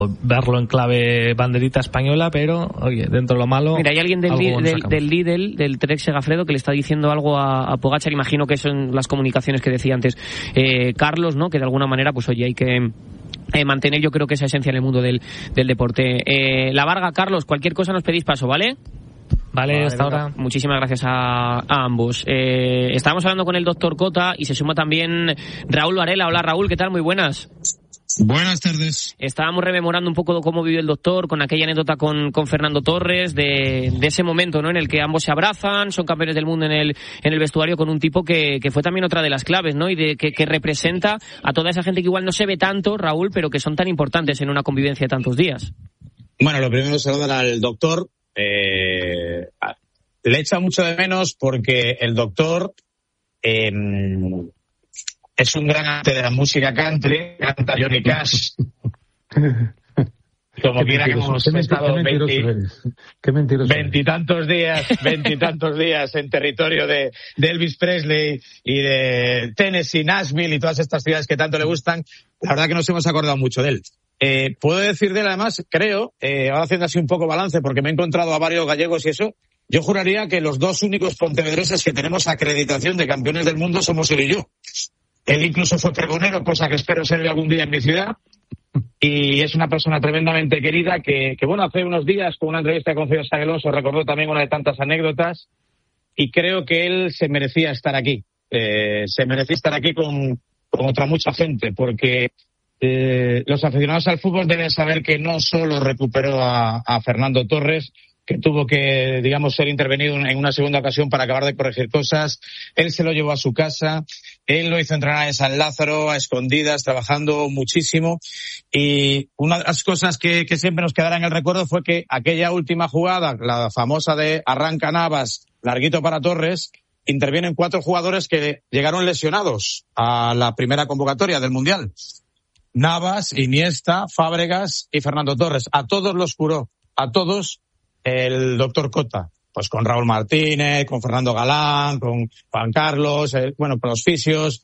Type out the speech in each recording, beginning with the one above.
verlo en clave banderita española, pero oye, dentro de lo malo. Mira, hay alguien del Lidl, del Trek Segafredo, que le está diciendo algo a Pogačar. Imagino que son las comunicaciones que decía antes Carlos, ¿no? Que de alguna manera, pues oye, hay que mantener, yo creo que esa esencia en el mundo del deporte. La Varga, Carlos, cualquier cosa nos pedís paso, ¿vale? Vale, hasta ahora. Muchísimas gracias a ambos. Estábamos hablando con el doctor Cota y se suma también Raúl Varela. Hola Raúl, ¿qué tal? Muy buenas. Buenas tardes. Estábamos rememorando un poco de cómo vivió el doctor con aquella anécdota con Fernando Torres, de ese momento, ¿no? En el que ambos se abrazan, son campeones del mundo en el vestuario, con un tipo que fue también otra de las claves, ¿no? Y que representa a toda esa gente que igual no se ve tanto, Raúl, pero que son tan importantes en una convivencia de tantos días. Bueno, lo primero es saludar al doctor. Le echa mucho de menos porque el doctor es un gran amante de la música country, canta Johnny Cash. Como quiera que hemos estado veintitantos días en territorio de Elvis Presley y de Tennessee, Nashville y todas estas ciudades que tanto le gustan, la verdad que nos hemos acordado mucho de él. Puedo decir de él, además, creo, ahora haciendo así un poco balance, porque me he encontrado a varios gallegos y eso, yo juraría que los dos únicos pontevedreses que tenemos acreditación de campeones del mundo somos él y yo. Él incluso fue pregonero, cosa que espero serle algún día en mi ciudad, y es una persona tremendamente querida que bueno, hace unos días con una entrevista con César Alonso recordó también una de tantas anécdotas, y creo que él se merecía estar aquí, con otra mucha gente, porque los aficionados al fútbol deben saber que no solo recuperó a Fernando Torres, que tuvo que, digamos, ser intervenido en una segunda ocasión para acabar de corregir cosas. Él se lo llevó a su casa, él lo hizo entrenar en San Lázaro, a escondidas, trabajando muchísimo. Y una de las cosas que siempre nos quedará en el recuerdo fue que aquella última jugada, la famosa de arranca Navas, larguito para Torres, intervienen 4 jugadores que llegaron lesionados a la primera convocatoria del Mundial. Navas, Iniesta, Fábregas y Fernando Torres. A todos los curó, a todos el doctor Cota, pues con Raúl Martínez, con Fernando Galán, con Juan Carlos, con los fisios.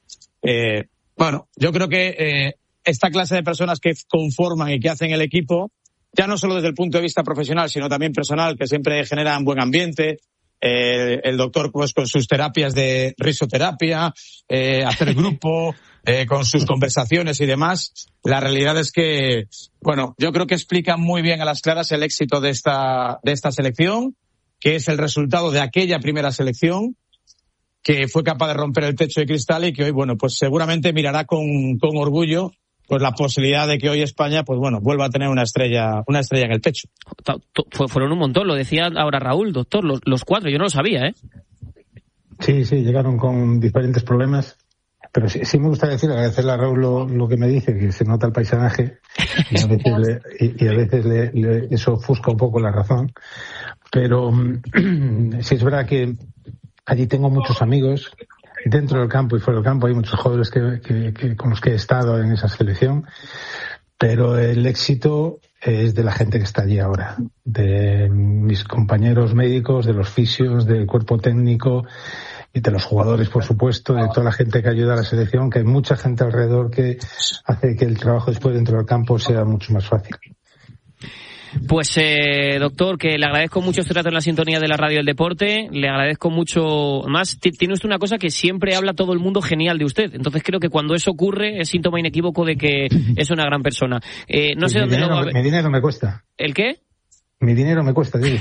Yo creo que esta clase de personas que conforman y que hacen el equipo, ya no solo desde el punto de vista profesional, sino también personal, que siempre generan buen ambiente. El doctor, pues, con sus terapias de risoterapia, hacer grupo, con sus conversaciones y demás. La realidad es que, yo creo que explica muy bien a las claras el éxito de esta selección, que es el resultado de aquella primera selección, que fue capaz de romper el techo de cristal y que hoy, pues seguramente mirará con orgullo pues la posibilidad de que hoy España, pues vuelva a tener una estrella en el pecho. Fueron un montón, lo decía ahora Raúl, doctor, los 4, yo no lo sabía, ¿eh? Sí, llegaron con diferentes problemas, pero sí me gusta agradecerle a Raúl lo que me dice, que se nota el paisanaje, y a veces eso ofusca un poco la razón, pero sí es verdad que allí tengo muchos amigos. Dentro del campo y fuera del campo hay muchos jugadores que con los que he estado en esa selección, pero el éxito es de la gente que está allí ahora, de mis compañeros médicos, de los fisios, del cuerpo técnico y de los jugadores, por supuesto, de toda la gente que ayuda a la selección, que hay mucha gente alrededor que hace que el trabajo después dentro del campo sea mucho más fácil. Pues, doctor, que le agradezco mucho este rato en la sintonía de la Radio del Deporte, le agradezco mucho más. Tiene usted una cosa que siempre habla todo el mundo genial de usted, entonces creo que cuando eso ocurre es síntoma inequívoco de que es una gran persona. No sé dónde mi dinero me cuesta. ¿El qué? Mi dinero me cuesta, digo.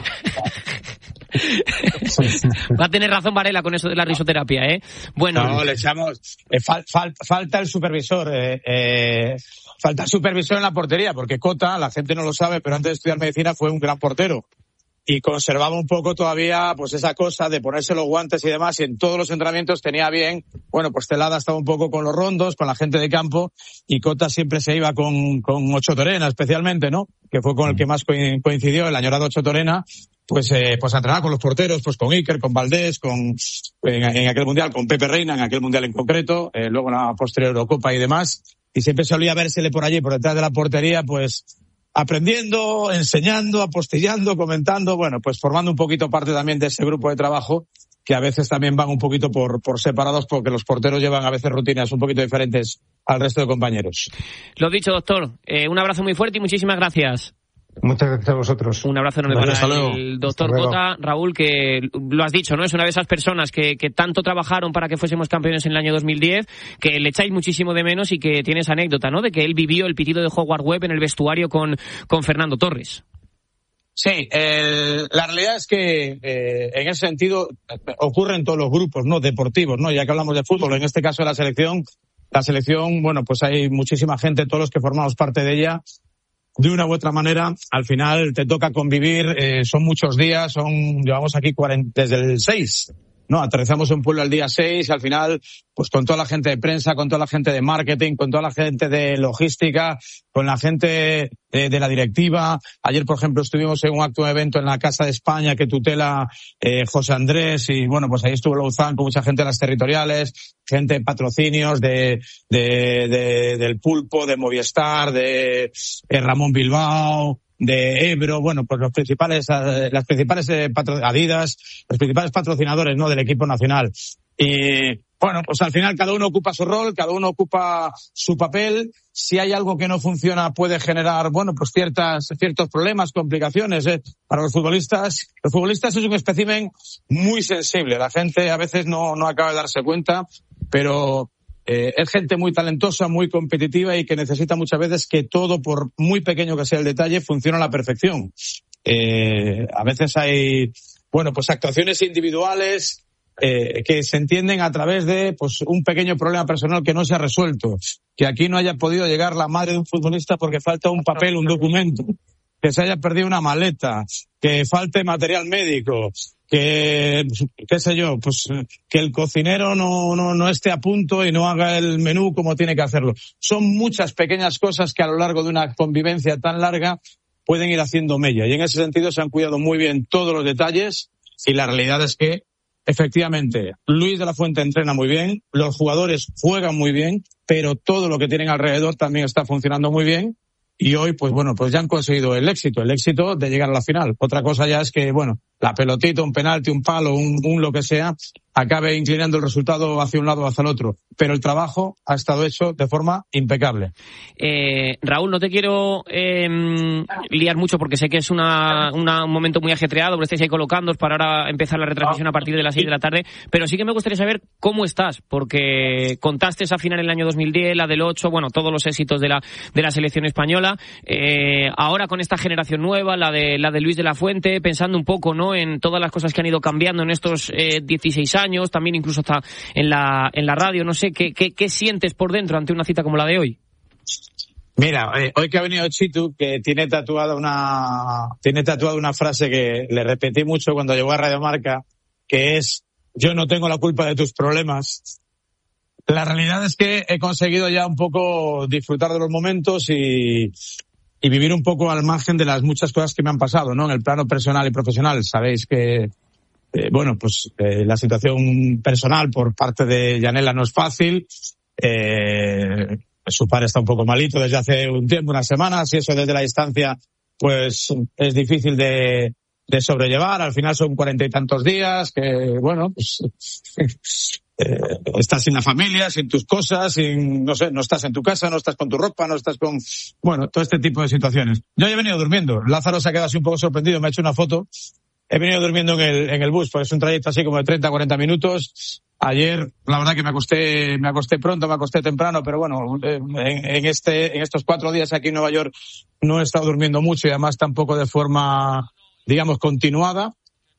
Va a tener razón Varela con eso de la risoterapia, ¿eh? Bueno. No, le echamos... falta el supervisor, falta el supervisor en la portería, porque Cota, la gente no lo sabe, pero antes de estudiar medicina fue un gran portero. Y conservaba un poco todavía, pues esa cosa de ponerse los guantes y demás, y en todos los entrenamientos tenía bien, pues Celada estaba un poco con los rondos, con la gente de campo, y Cota siempre se iba con Ocho Torena, especialmente, ¿no? Que fue con el que más coincidió, el añorado Ocho Torena, pues a entrenar con los porteros, pues con Iker, con Valdés, en aquel mundial, con Pepe Reina, en aquel mundial en concreto, luego en la posterior Eurocopa y demás, y siempre solía vérsele por allí, por detrás de la portería, pues aprendiendo, enseñando, apostillando, comentando, pues formando un poquito parte también de ese grupo de trabajo que a veces también van un poquito por separados, porque los porteros llevan a veces rutinas un poquito diferentes al resto de compañeros. Lo dicho, doctor. Un abrazo muy fuerte y muchísimas gracias. Muchas gracias a vosotros. Un abrazo enorme para el doctor Cota. Raúl, que lo has dicho, ¿no? Es una de esas personas que tanto trabajaron para que fuésemos campeones en el año 2010, que le echáis muchísimo de menos y que tiene esa anécdota, ¿no? De que él vivió el pitido de Howard Webb en el vestuario con Fernando Torres. Sí, la realidad es que en ese sentido ocurre en todos los grupos, ¿no? Deportivos, ¿no? Ya que hablamos de fútbol, en este caso de la selección, bueno, pues hay muchísima gente, todos los que formamos parte de ella. De una u otra manera, al final te toca convivir, son muchos días, llevamos aquí desde el 6, ¿no? Aterrizamos en Puebla el día 6, y al final, pues con toda la gente de prensa, con toda la gente de marketing, con toda la gente de logística, con la gente de la directiva. Ayer, por ejemplo, estuvimos en un acto de evento en la Casa de España que tutela José Andrés, y bueno, pues ahí estuvo Louzán con mucha gente de las territoriales, gente de patrocinios del Pulpo, de Movistar, de Ramón Bilbao, de Ebro, bueno, pues las principales Adidas, los principales patrocinadores, ¿no? Del equipo nacional. Y bueno, pues al final cada uno ocupa su rol, cada uno ocupa su papel. Si hay algo que no funciona, puede generar, bueno, pues ciertos problemas, complicaciones, para los futbolistas. Los futbolistas es un espécimen muy sensible. La gente a veces no acaba de darse cuenta, pero es gente muy talentosa, muy competitiva y que necesita muchas veces que todo, por muy pequeño que sea el detalle, funcione a la perfección. A veces hay, bueno, pues actuaciones individuales que se entienden a través de, pues, un pequeño problema personal que no se ha resuelto. Que aquí no haya podido llegar la madre de un futbolista porque falta un papel, un documento. Que se haya perdido una maleta. Que falte material médico. Que, qué sé yo, pues que el cocinero no esté a punto y no haga el menú como tiene que hacerlo. Son muchas pequeñas cosas que a lo largo de una convivencia tan larga pueden ir haciendo mella. Y en ese sentido se han cuidado muy bien todos los detalles, y la realidad es que, efectivamente, Luis de la Fuente entrena muy bien, los jugadores juegan muy bien, pero todo lo que tienen alrededor también está funcionando muy bien. Y hoy, pues bueno, pues ya han conseguido el éxito de llegar a la final. Otra cosa ya es que, bueno, la pelotita, un penalti, un palo, un lo que sea, acabe inclinando el resultado hacia un lado o hacia el otro. Pero el trabajo ha estado hecho de forma impecable. Raúl, no te quiero liar mucho porque sé que es un momento muy ajetreado, porque estáis ahí colocándoos para ahora empezar la retransmisión a partir de las 6 de la tarde, pero sí que me gustaría saber cómo estás, porque contaste esa final en el año 2010, la del 8, bueno, todos los éxitos de la selección española. Ahora con esta generación nueva, la de Luis de la Fuente, pensando un poco, ¿no?, en todas las cosas que han ido cambiando en estos 16 años, también incluso hasta en la radio, no sé, ¿qué sientes por dentro ante una cita como la de hoy? Mira, hoy que ha venido Chitu, que tiene tatuada una frase que le repetí mucho cuando llegó a Radio Marca, que es: yo no tengo la culpa de tus problemas. La realidad es que he conseguido ya un poco disfrutar de los momentos y vivir un poco al margen de las muchas cosas que me han pasado, ¿no? En el plano personal y profesional. Sabéis que, bueno, pues la situación personal por parte de Yanela no es fácil. Su padre está un poco malito desde hace un tiempo, unas semanas, y eso desde la distancia, pues es difícil de sobrellevar. Al final son 40 y tantos días que, bueno, pues estás sin la familia, sin tus cosas, no estás en tu casa, no estás con tu ropa, no estás con, bueno, todo este tipo de situaciones. Yo he venido durmiendo. Lázaro se ha quedado así un poco sorprendido, me ha hecho una foto. He venido durmiendo en el bus, porque es un trayecto así como de 30-40 minutos. Ayer, la verdad que me acosté pronto, me acosté temprano, pero bueno, en estos 4 días aquí en Nueva York no he estado durmiendo mucho, y además tampoco de forma, digamos, continuada.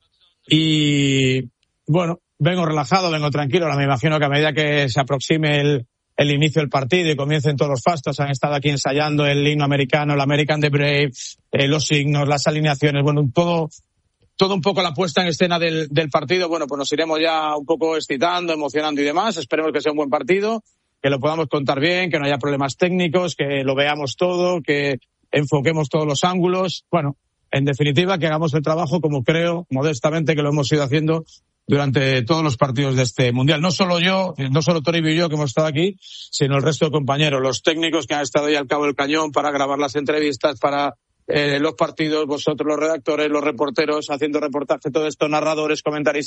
Y bueno, vengo relajado, vengo tranquilo. Ahora me imagino que a medida que se aproxime el inicio del partido y comiencen todos los fastos, han estado aquí ensayando el himno americano, el American the Brave, los signos, las alineaciones, bueno, todo un poco la puesta en escena del partido. Bueno, pues nos iremos ya un poco excitando, emocionando y demás. Esperemos que sea un buen partido, que lo podamos contar bien, que no haya problemas técnicos, que lo veamos todo, que enfoquemos todos los ángulos. Bueno, en definitiva, que hagamos el trabajo como creo, modestamente, que lo hemos ido haciendo durante todos los partidos de este Mundial. No solo yo, no solo Toribio y yo que hemos estado aquí, sino el resto de compañeros, los técnicos que han estado ahí al cabo del cañón para grabar las entrevistas, para los partidos, vosotros los redactores, los reporteros, haciendo reportaje, todo esto, narradores, comentaristas.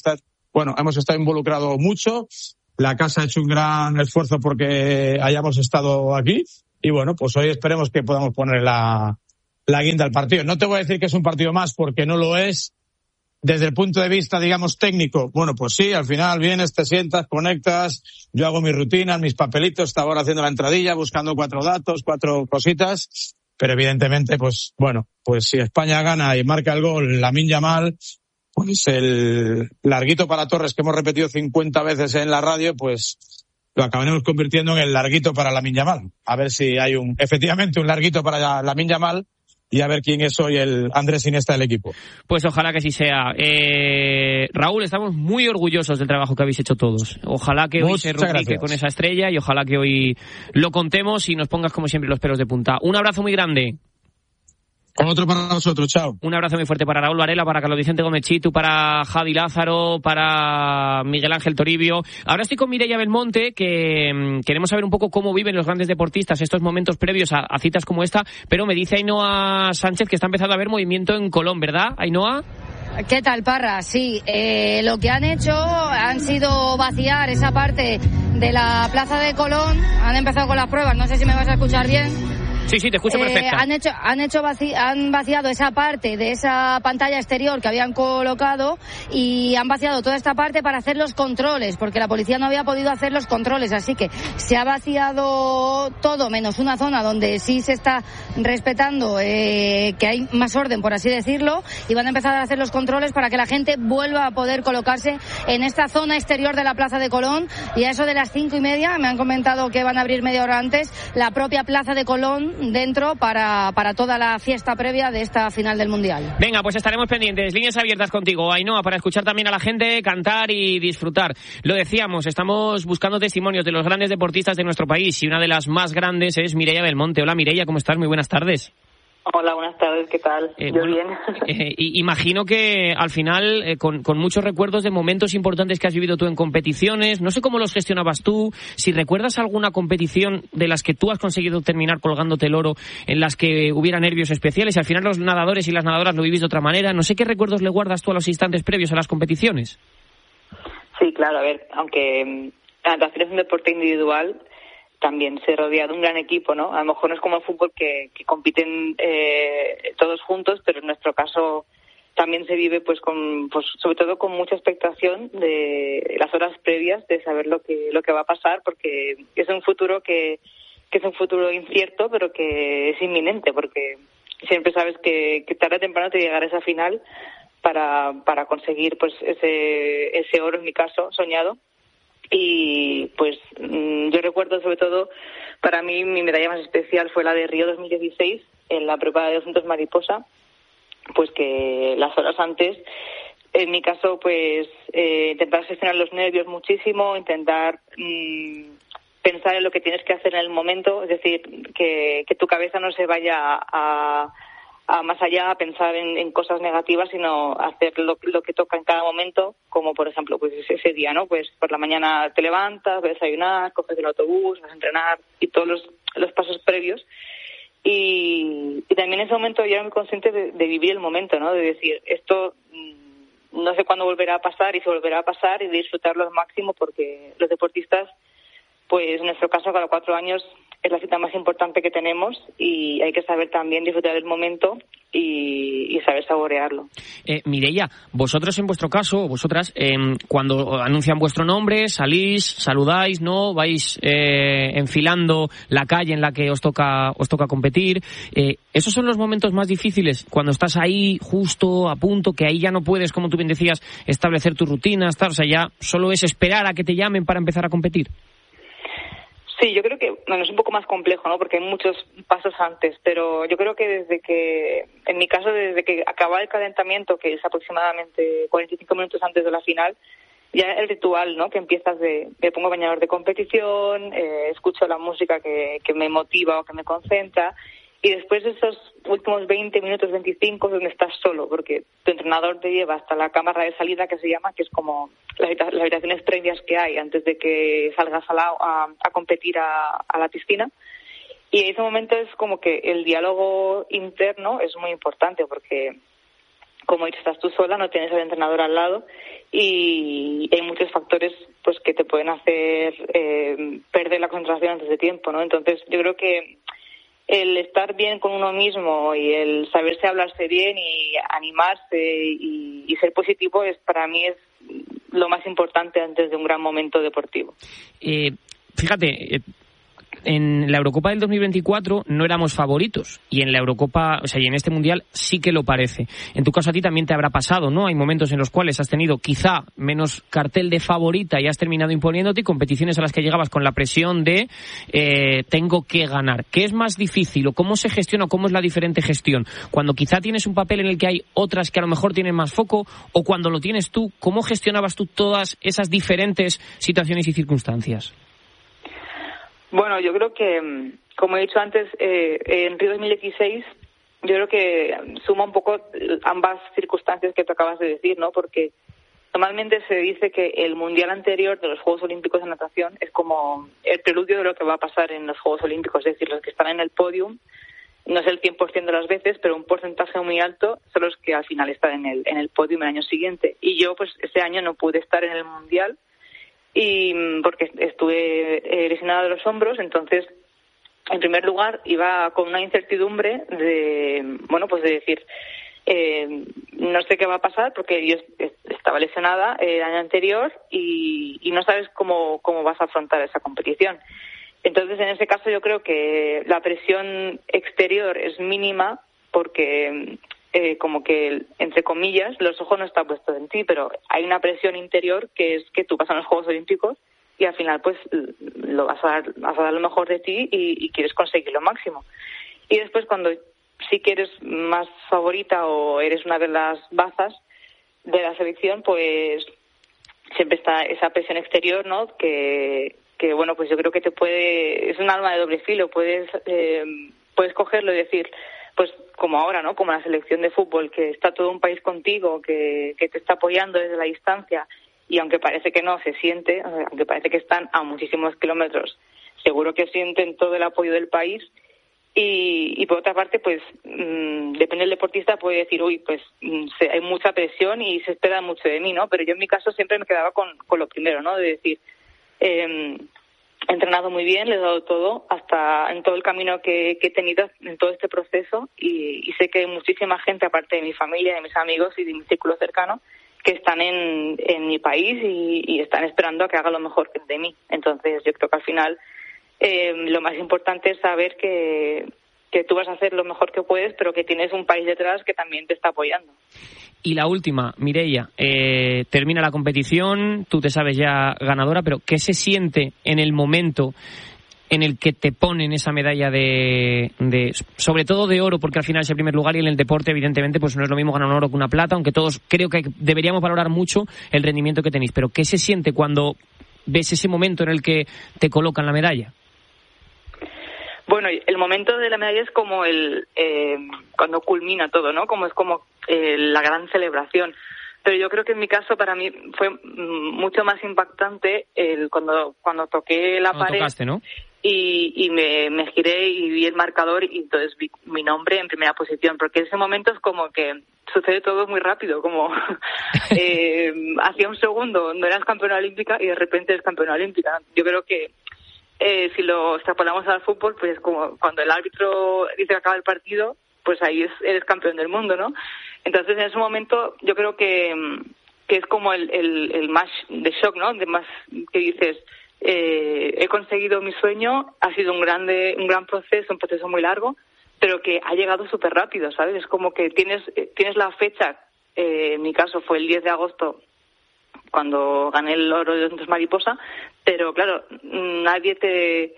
bueno, hemos estado involucrados mucho. La casa ha hecho un gran esfuerzo porque hayamos estado aquí. Y bueno, pues hoy esperemos que podamos poner la guinda al partido. No te voy a decir que es un partido más porque no lo es. Desde el punto de vista, digamos, técnico, bueno, pues sí, al final vienes, te sientas, conectas, yo hago mis rutinas, mis papelitos, estaba ahora haciendo la entradilla, buscando 4 datos, 4 cositas, pero evidentemente, pues bueno, pues si España gana y marca el gol Lamine Yamal, pues el larguito para Torres que hemos repetido 50 veces en la radio, pues lo acabaremos convirtiendo en el larguito para Lamine Yamal. A ver si hay efectivamente un larguito para Lamine Yamal, y a ver quién es hoy el Andrés Iniesta del equipo. Pues ojalá que sí sea. Raúl, estamos muy orgullosos del trabajo que habéis hecho todos. Ojalá que hoy se rubrique con esa estrella y ojalá que hoy lo contemos y nos pongas como siempre los pelos de punta. Un abrazo muy grande. Otro para nosotros, chao. Un abrazo muy fuerte para Raúl Varela, para Carlos Vicente Gómez Chitu, para Javi Lázaro, para Miguel Ángel Toribio. Ahora estoy con Mireia Belmonte, que queremos saber un poco cómo viven los grandes deportistas estos momentos previos a citas como esta, pero me dice Ainhoa Sánchez que está empezando a haber movimiento en Colón, ¿verdad, Ainhoa? ¿Qué tal, Parra? Sí, lo que han hecho han sido vaciar esa parte de la plaza de Colón. Han empezado con las pruebas, no sé si me vas a escuchar bien. Sí, te escucho perfecta. Han vaciado esa parte de esa pantalla exterior que habían colocado y han vaciado toda esta parte para hacer los controles, porque la policía no había podido hacer los controles, así que se ha vaciado todo menos una zona donde sí se está respetando que hay más orden, por así decirlo, y van a empezar a hacer los controles para que la gente vuelva a poder colocarse en esta zona exterior de la Plaza de Colón. Y a eso de las 5:30 me han comentado que van a abrir media hora antes la propia Plaza de Colón dentro para toda la fiesta previa de esta final del Mundial. Venga, pues estaremos pendientes, líneas abiertas contigo, Ainhoa, para escuchar también a la gente cantar y disfrutar. Lo decíamos, estamos buscando testimonios de los grandes deportistas de nuestro país y una de las más grandes es Mireia Belmonte. Hola Mireia, ¿cómo estás? Muy buenas tardes. Hola, buenas tardes, ¿qué tal? Yo bien. Imagino que al final, con muchos recuerdos de momentos importantes que has vivido tú en competiciones, no sé cómo los gestionabas tú, si recuerdas alguna competición de las que tú has conseguido terminar colgándote el oro, en las que hubiera nervios especiales, y al final los nadadores y las nadadoras lo vivís de otra manera, no sé qué recuerdos le guardas tú a los instantes previos a las competiciones. Sí, claro, a ver, aunque la natación es un deporte individual, también se rodea de un gran equipo, ¿no? A lo mejor no es como el fútbol que compiten todos juntos, pero en nuestro caso también se vive pues sobre todo con mucha expectación de las horas previas de saber lo que va a pasar, porque es un futuro que es un futuro incierto, pero que es inminente, porque siempre sabes que tarde o temprano te llegará esa final para conseguir pues ese oro, en mi caso, soñado. Y pues yo recuerdo sobre todo, para mí mi medalla más especial fue la de Río 2016 en la prueba de 200 mariposa, pues que las horas antes, en mi caso, pues intentar gestionar los nervios muchísimo, intentar pensar en lo que tienes que hacer en el momento, es decir, que tu cabeza no se vaya a más allá a pensar en cosas negativas, sino hacer lo que toca en cada momento, como por ejemplo pues ese día, ¿no? Pues por la mañana te levantas, vas a desayunar, coges el autobús, vas a entrenar y todos los pasos previos. Y también en ese momento yo era muy consciente de vivir el momento, ¿no? De decir, esto no sé cuándo volverá a pasar y si volverá a pasar, y de disfrutarlo al máximo, porque los deportistas, pues en nuestro caso cada 4 años es la cita más importante que tenemos y hay que saber también disfrutar del momento y saber saborearlo. Mireia, vosotros en vuestro caso, vosotras, cuando anuncian vuestro nombre, salís, saludáis, ¿no? Vais enfilando la calle en la que os toca competir. ¿Esos son los momentos más difíciles? Cuando estás ahí justo a punto, que ahí ya no puedes, como tú bien decías, establecer tu rutina, o sea, ya solo es esperar a que te llamen para empezar a competir. Sí, yo creo que es un poco más complejo, ¿no? Porque hay muchos pasos antes, pero yo creo que en mi caso, desde que acaba el calentamiento, que es aproximadamente 45 minutos antes de la final, ya el ritual, ¿no? Que empiezas me pongo bañador de competición, escucho la música que me motiva o que me concentra, y después de esos últimos 20 minutos, 25, es donde estás solo, porque tu entrenador te lleva hasta la cámara de salida, que se llama, que es como las habitaciones previas que hay antes de que salgas a competir a la piscina. Y en ese momento es como que el diálogo interno es muy importante, porque como he dicho, estás tú sola, no tienes al entrenador al lado y hay muchos factores pues que te pueden hacer perder la concentración antes de tiempo, ¿no? Entonces yo creo que el estar bien con uno mismo y el saberse hablarse bien y animarse y ser positivo para mí es lo más importante antes de un gran momento deportivo. Fíjate, en la Eurocopa del 2024 no éramos favoritos y en la Eurocopa, o sea, y en este Mundial sí que lo parece. En tu caso a ti también te habrá pasado, ¿no? Hay momentos en los cuales has tenido quizá menos cartel de favorita y has terminado imponiéndote, y competiciones a las que llegabas con la presión de tengo que ganar. ¿Qué es más difícil o cómo se gestiona o cómo es la diferente gestión? Cuando quizá tienes un papel en el que hay otras que a lo mejor tienen más foco, o cuando lo tienes tú, ¿cómo gestionabas tú todas esas diferentes situaciones y circunstancias? Bueno, yo creo que, como he dicho antes, en Río 2016, yo creo que suma un poco ambas circunstancias que tú acabas de decir, ¿no? Porque normalmente se dice que el Mundial anterior de los Juegos Olímpicos de natación es como el preludio de lo que va a pasar en los Juegos Olímpicos, es decir, los que están en el podium, no es el 100% de las veces, pero un porcentaje muy alto son los que al final están en el podium el año siguiente. Y yo, pues, ese año no pude estar en el Mundial, y porque estuve lesionada de los hombros. Entonces, en primer lugar, iba con una incertidumbre de decir, no sé qué va a pasar porque yo estaba lesionada el año anterior y no sabes cómo vas a afrontar esa competición. Entonces, en ese caso, yo creo que la presión exterior es mínima porque como que, entre comillas, los ojos no están puestos en ti, pero hay una presión interior que es que tú vas a los Juegos Olímpicos y al final pues lo vas a dar lo mejor de ti y quieres conseguir lo máximo. Y después, cuando sí que eres más favorita o eres una de las bazas de la selección, pues siempre está esa presión exterior, ¿no? Que bueno, pues yo creo que es un arma de doble filo. Puedes cogerlo y decir, pues como ahora, ¿no? Como la selección de fútbol, que está todo un país contigo, que te está apoyando desde la distancia, y aunque parece que no, se siente, aunque parece que están a muchísimos kilómetros, seguro que sienten todo el apoyo del país. Y por otra parte, pues depende del deportista, puede decir, pues hay mucha presión y se espera mucho de mí, ¿no? Pero yo en mi caso siempre me quedaba con lo primero, ¿no? De decir, he entrenado muy bien, le he dado todo, hasta en todo el camino que he tenido en todo este proceso, y sé que hay muchísima gente, aparte de mi familia, de mis amigos y de mi círculo cercano, que están en mi país y están esperando a que haga lo mejor de mí. Entonces yo creo que al final lo más importante es saber que tú vas a hacer lo mejor que puedes, pero que tienes un país detrás que también te está apoyando. Y la última, Mireia, termina la competición, tú te sabes ya ganadora, pero ¿qué se siente en el momento en el que te ponen esa medalla de sobre todo de oro, porque al final es el primer lugar, y en el deporte evidentemente pues no es lo mismo ganar un oro que una plata, aunque todos creo que deberíamos valorar mucho el rendimiento que tenéis, pero ¿qué se siente cuando ves ese momento en el que te colocan la medalla? Bueno, el momento de la medalla es como cuando culmina todo, ¿no? Es como la gran celebración. Pero yo creo que en mi caso, para mí, fue mucho más impactante cuando toqué la pared. Tocaste, ¿no? Y me giré y vi el marcador, y entonces vi mi nombre en primera posición, porque en ese momento es como que sucede todo muy rápido, como hacía un segundo no eras campeona olímpica y de repente eres campeona olímpica. Yo creo que si lo extrapolamos al fútbol, pues es como cuando el árbitro dice que acaba el partido, pues ahí eres campeón del mundo, ¿no? Entonces, en ese momento, yo creo que es como el más de shock, ¿no? De más que dices, he conseguido mi sueño, ha sido un gran proceso, un proceso muy largo, pero que ha llegado súper rápido, ¿sabes? Es como que tienes la fecha, en mi caso fue el 10 de agosto, cuando gané el oro de 200 mariposa, pero claro, nadie te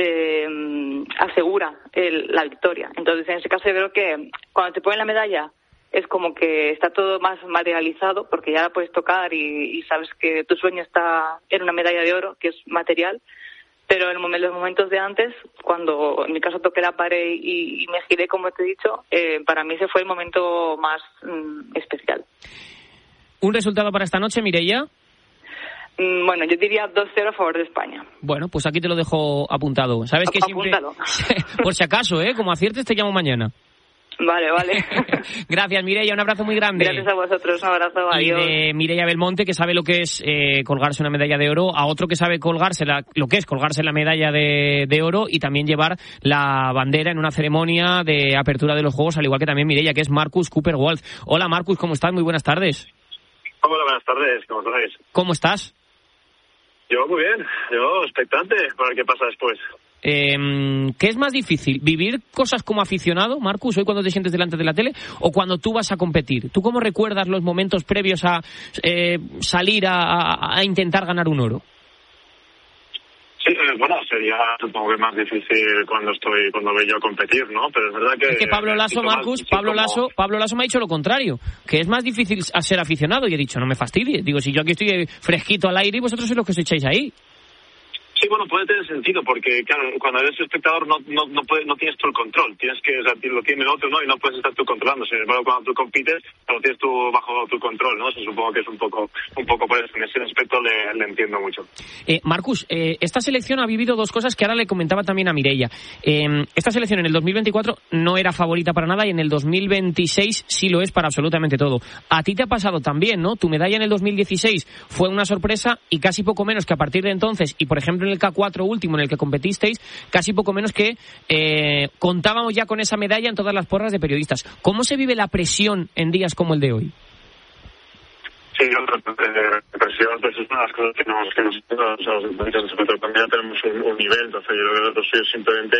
asegura la victoria. Entonces, en ese caso, yo creo que cuando te ponen la medalla es como que está todo más materializado, porque ya la puedes tocar y sabes que tu sueño está en una medalla de oro, que es material. Pero en los momentos de antes, cuando en mi caso toqué la pared y me giré, como te he dicho, para mí ese fue el momento más especial. ¿Un resultado para esta noche, Mireia? Bueno, yo diría 2-0 a favor de España. Bueno, pues aquí te lo dejo apuntado. ¿Sabes que siempre? Apúntalo. Por si acaso, como aciertes te llamo mañana. Vale. Gracias, Mireia, un abrazo muy grande. Gracias a vosotros, un abrazo, adiós. Y de Mireia Belmonte, que sabe lo que es colgarse una medalla de oro, a otro que sabe lo que es colgarse la medalla de oro y también llevar la bandera en una ceremonia de apertura de los Juegos, al igual que también Mireia, que es Marcus Cooper-Waldh. Hola, Marcus, ¿cómo estás? Muy buenas tardes. Hola, buenas tardes, ¿cómo estáis? ¿Cómo estás? Yo muy bien, yo expectante para ver qué pasa después. ¿Qué es más difícil? ¿Vivir cosas como aficionado, Marcus, hoy cuando te sientes delante de la tele, o cuando tú vas a competir? ¿Tú cómo recuerdas los momentos previos a salir a intentar ganar un oro? Sí, bueno, sería supongo que más difícil cuando voy yo a competir, ¿no? Pero es verdad que... Es que Pablo Lasso, Marcus, Pablo Lasso me ha dicho lo contrario, que es más difícil a ser aficionado, y he dicho, no me fastidie. Digo, si yo aquí estoy fresquito al aire y vosotros sois los que os echáis ahí. Sí, bueno, puede tener sentido, porque claro, cuando eres espectador no tienes tú el control, tienes que, o sea, lo tiene el otro, ¿no? Y no puedes estar tú controlando. Sin embargo, cuando tú compites, lo tienes tú bajo tu control, ¿no? Eso supongo que es un poco por eso. En ese aspecto le entiendo mucho. Marcus, esta selección ha vivido dos cosas que ahora le comentaba también a Mireia. Esta selección en el 2024 no era favorita para nada y en el 2026 sí lo es para absolutamente todo. A ti te ha pasado también, ¿no? Tu medalla en el 2016 fue una sorpresa y casi poco menos que a partir de entonces, y por ejemplo en el K4 último en el que competisteis, casi poco menos que contábamos ya con esa medalla en todas las porras de periodistas. ¿Cómo se vive la presión en días como el de hoy? Sí, presión, pues es una de las cosas que los futbolistas también tenemos un nivel, entonces yo creo que nosotros simplemente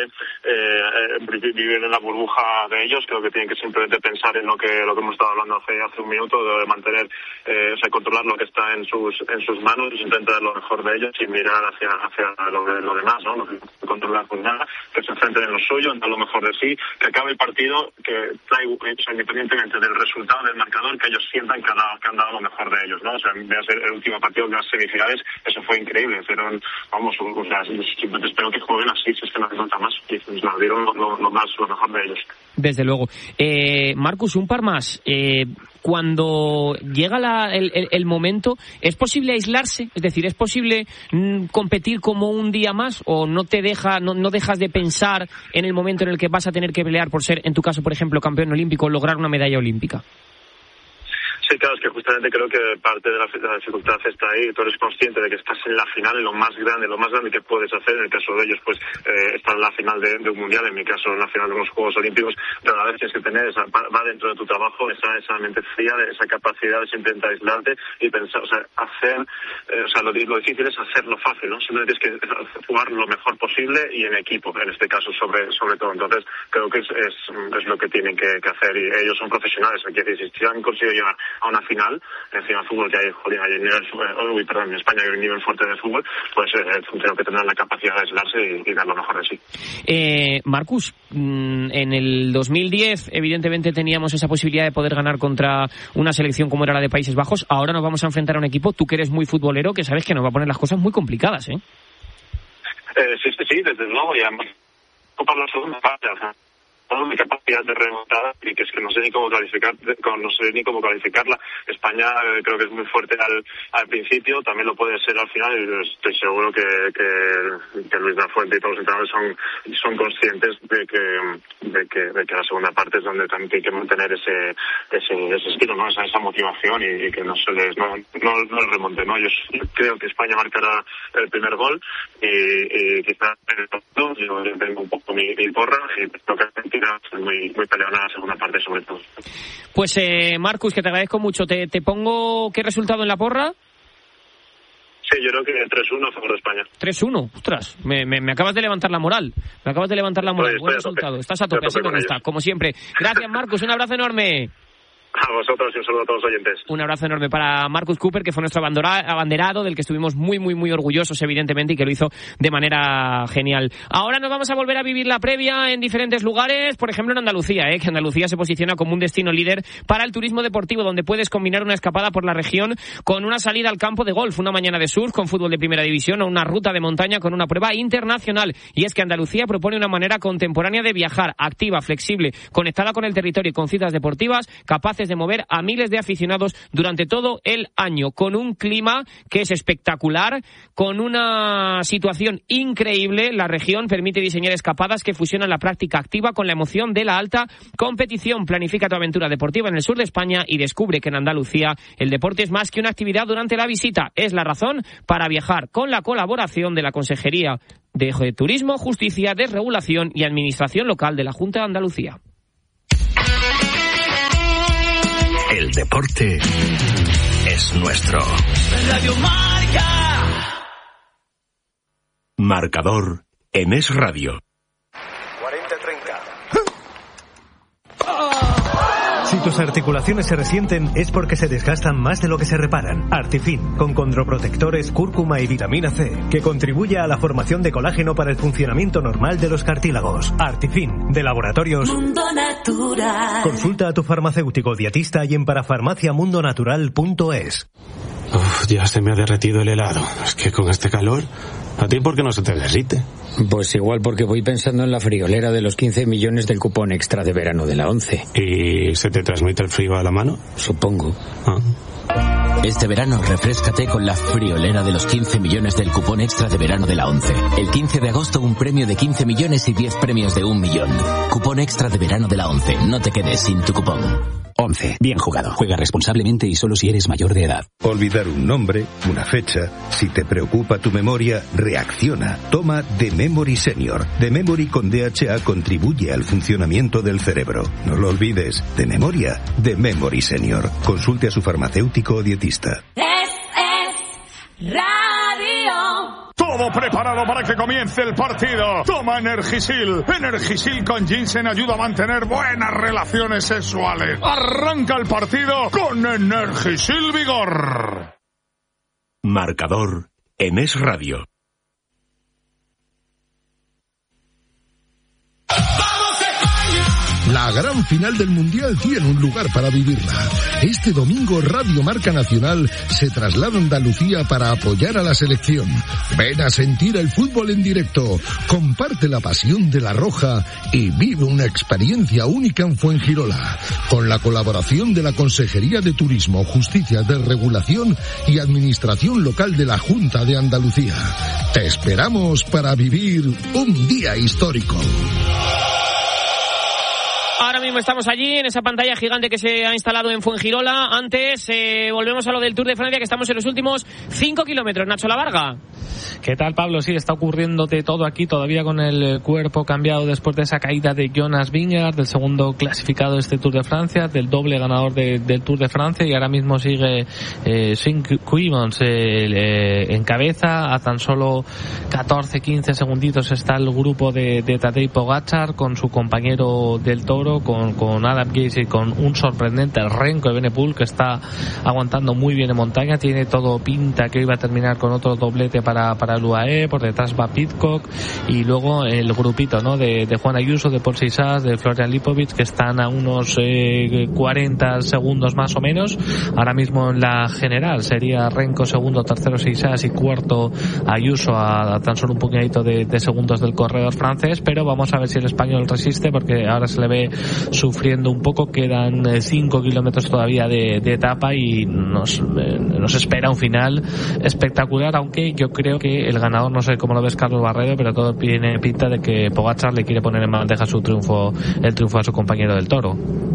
vivir en la burbuja de ellos. Creo que tienen que simplemente pensar en lo que hemos estado hablando hace un minuto, de mantener, controlar lo que está en sus manos y intentar dar lo mejor de ellos sin mirar hacia lo demás, ¿no? No controlar pues nada, que se enfrenten en lo suyo, en dar lo mejor de sí, que acabe el partido, que independientemente del resultado del marcador, que ellos sientan que han dado lo mejor de ellos, ¿no? O sea, veas el último partido de las semifinales, eso fue increíble. Hicieron, simplemente espero que jueguen así, si es que no hace falta más. Y nos dieron lo mejor de ellos. Desde luego. Marcus, un par más. Cuando llega el momento, ¿es posible aislarse? Es decir, ¿es posible competir como un día más? ¿O no dejas de pensar en el momento en el que vas a tener que pelear por ser, en tu caso, por ejemplo, campeón olímpico, o lograr una medalla olímpica? Sí, claro, es que justamente creo que parte de la dificultad está ahí. Tú eres consciente de que estás en la final, en lo más grande que puedes hacer. En el caso de ellos, pues estar en la final de un mundial, en mi caso en la final de unos Juegos Olímpicos, pero a la vez tienes que tener va dentro de tu trabajo esa mente fría, esa capacidad de siempre intentar aislarte y pensar, lo difícil es hacerlo fácil, ¿no? Simplemente tienes que jugar lo mejor posible y en equipo, en este caso sobre todo. Entonces creo que es lo que tienen que hacer, y ellos son profesionales. Si han conseguido llegar a una final, encima del fútbol que hay en España hay un nivel fuerte de fútbol, pues creo que tendrán la capacidad de aislarse y dar lo mejor de sí. Marcus, en el 2010 evidentemente teníamos esa posibilidad de poder ganar contra una selección como era la de Países Bajos. Ahora nos vamos a enfrentar a un equipo, tú que eres muy futbolero, que sabes que nos va a poner las cosas muy complicadas, ¿eh? Sí, desde luego, y además por la segunda parte, mi capacidad de remontada, y que es que no sé ni cómo calificarla. España creo que es muy fuerte al principio, también lo puede ser al final, y estoy seguro que Luis de la Fuente y todos los entrenadores son conscientes de que la segunda parte es donde también tiene que mantener ese estilo, ¿no? Esa motivación, y que no les remonte, ¿no? Yo creo que España marcará el primer gol y quizás en el top 2 yo tengo un poco mi porra, y creo que muy peleona la segunda parte sobre todo. Pues Marcus, que te agradezco mucho. ¿Te pongo qué resultado en la porra? Sí, yo creo que 3-1 a favor de España. 3-1, ostras, me acabas de levantar la moral. Buen resultado, estás a tope, así me gusta, como siempre. Gracias, Marcus, un abrazo enorme. A vosotros y un saludo a todos los oyentes. Un abrazo enorme para Marcus Cooper, que fue nuestro abanderado, del que estuvimos muy, muy, muy orgullosos, evidentemente, y que lo hizo de manera genial. Ahora nos vamos a volver a vivir la previa en diferentes lugares, por ejemplo en Andalucía, que Andalucía se posiciona como un destino líder para el turismo deportivo, donde puedes combinar una escapada por la región con una salida al campo de golf, una mañana de surf con fútbol de primera división o una ruta de montaña con una prueba internacional. Y es que Andalucía propone una manera contemporánea de viajar, activa, flexible, conectada con el territorio y con citas deportivas, capaces capaces de mover a miles de aficionados durante todo el año, con un clima que es espectacular, con una situación increíble. La región permite diseñar escapadas que fusionan la práctica activa con la emoción de la alta competición. Planifica tu aventura deportiva en el sur de España y descubre que en Andalucía el deporte es más que una actividad durante la visita. Es la razón para viajar, con la colaboración de la Consejería de Turismo, Justicia, Desregulación y Administración Local de la Junta de Andalucía. El deporte es nuestro. Radio Marca. Marcador en Es Radio. 40-30. Si tus articulaciones se resienten es porque se desgastan más de lo que se reparan. Artifin, con condroprotectores, cúrcuma y vitamina C, que contribuye a la formación de colágeno para el funcionamiento normal de los cartílagos. Artifin, de Laboratorios Mundo Natural. Consulta a tu farmacéutico dietista y en parafarmaciamundonatural.es. Ya se me ha derretido el helado. Es que con este calor, ¿a ti por qué no se te derrite? Pues igual porque voy pensando en la friolera de los 15 millones del cupón extra de verano de la 11. ¿Y se te transmite el frío a la mano? Supongo. Este verano refréscate con la friolera de los 15 millones del cupón extra de verano de la 11. El 15 de agosto un premio de 15 millones y 10 premios de 1 millón. Cupón extra de verano de la 11. No te quedes sin tu cupón. 11. Bien jugado. Juega responsablemente y solo si eres mayor de edad. Olvidar un nombre, una fecha. Si te preocupa tu memoria, reacciona. Toma The Memory Senior. The Memory con DHA contribuye al funcionamiento del cerebro. No lo olvides. De memoria, The Memory Senior. Consulte a su farmacéutico o dietista. Es Radio. Todo preparado para que comience el partido. Toma Energisil. Energisil con ginseng ayuda a mantener buenas relaciones sexuales. Arranca el partido con Energisil Vigor. Marcador en Es Radio. La gran final del Mundial tiene un lugar para vivirla. Este domingo Radio Marca Nacional se traslada a Andalucía para apoyar a la selección. Ven a sentir el fútbol en directo, comparte la pasión de la Roja y vive una experiencia única en Fuengirola, con la colaboración de la Consejería de Turismo, Justicia, Desregulación y Administración Local de la Junta de Andalucía. Te esperamos para vivir un día histórico. Ahora mismo estamos allí, en esa pantalla gigante que se ha instalado en Fuengirola. Antes, volvemos a lo del Tour de Francia, que estamos en los últimos 5 kilómetros. Nacho Lavarga. ¿Qué tal, Pablo? Sí, está ocurriéndote todo aquí, todavía con el cuerpo cambiado después de esa caída de Jonas Vingegaard, del segundo clasificado de este Tour de Francia, del doble ganador del Tour de Francia, y ahora mismo sigue Shinky Quimons en cabeza. A tan solo 14-15 segunditos está el grupo de Tadej Pogačar con su compañero del Toro, con Adam Yates y con un sorprendente Renko Evenepoel, que está aguantando muy bien en montaña. Tiene todo pinta que hoy va a terminar con otro doblete para el UAE. Por detrás va Pidcock, y luego el grupito, ¿no?, de Juan Ayuso, de Paul Sisas, de Florian Lipovic, que están a unos 40 segundos más o menos. Ahora mismo en la general sería Renko segundo, tercero Sisas y cuarto Ayuso, a tan solo un puñadito de segundos del corredor francés. Pero vamos a ver si el español resiste, porque ahora se le ve sufriendo un poco. Quedan 5 kilómetros todavía de etapa y nos espera un final espectacular, aunque yo creo que el ganador, no sé cómo lo ves, Carlos Barredo, pero todo tiene pinta de que Pogačar le quiere poner en bandeja el triunfo a su compañero del Toro.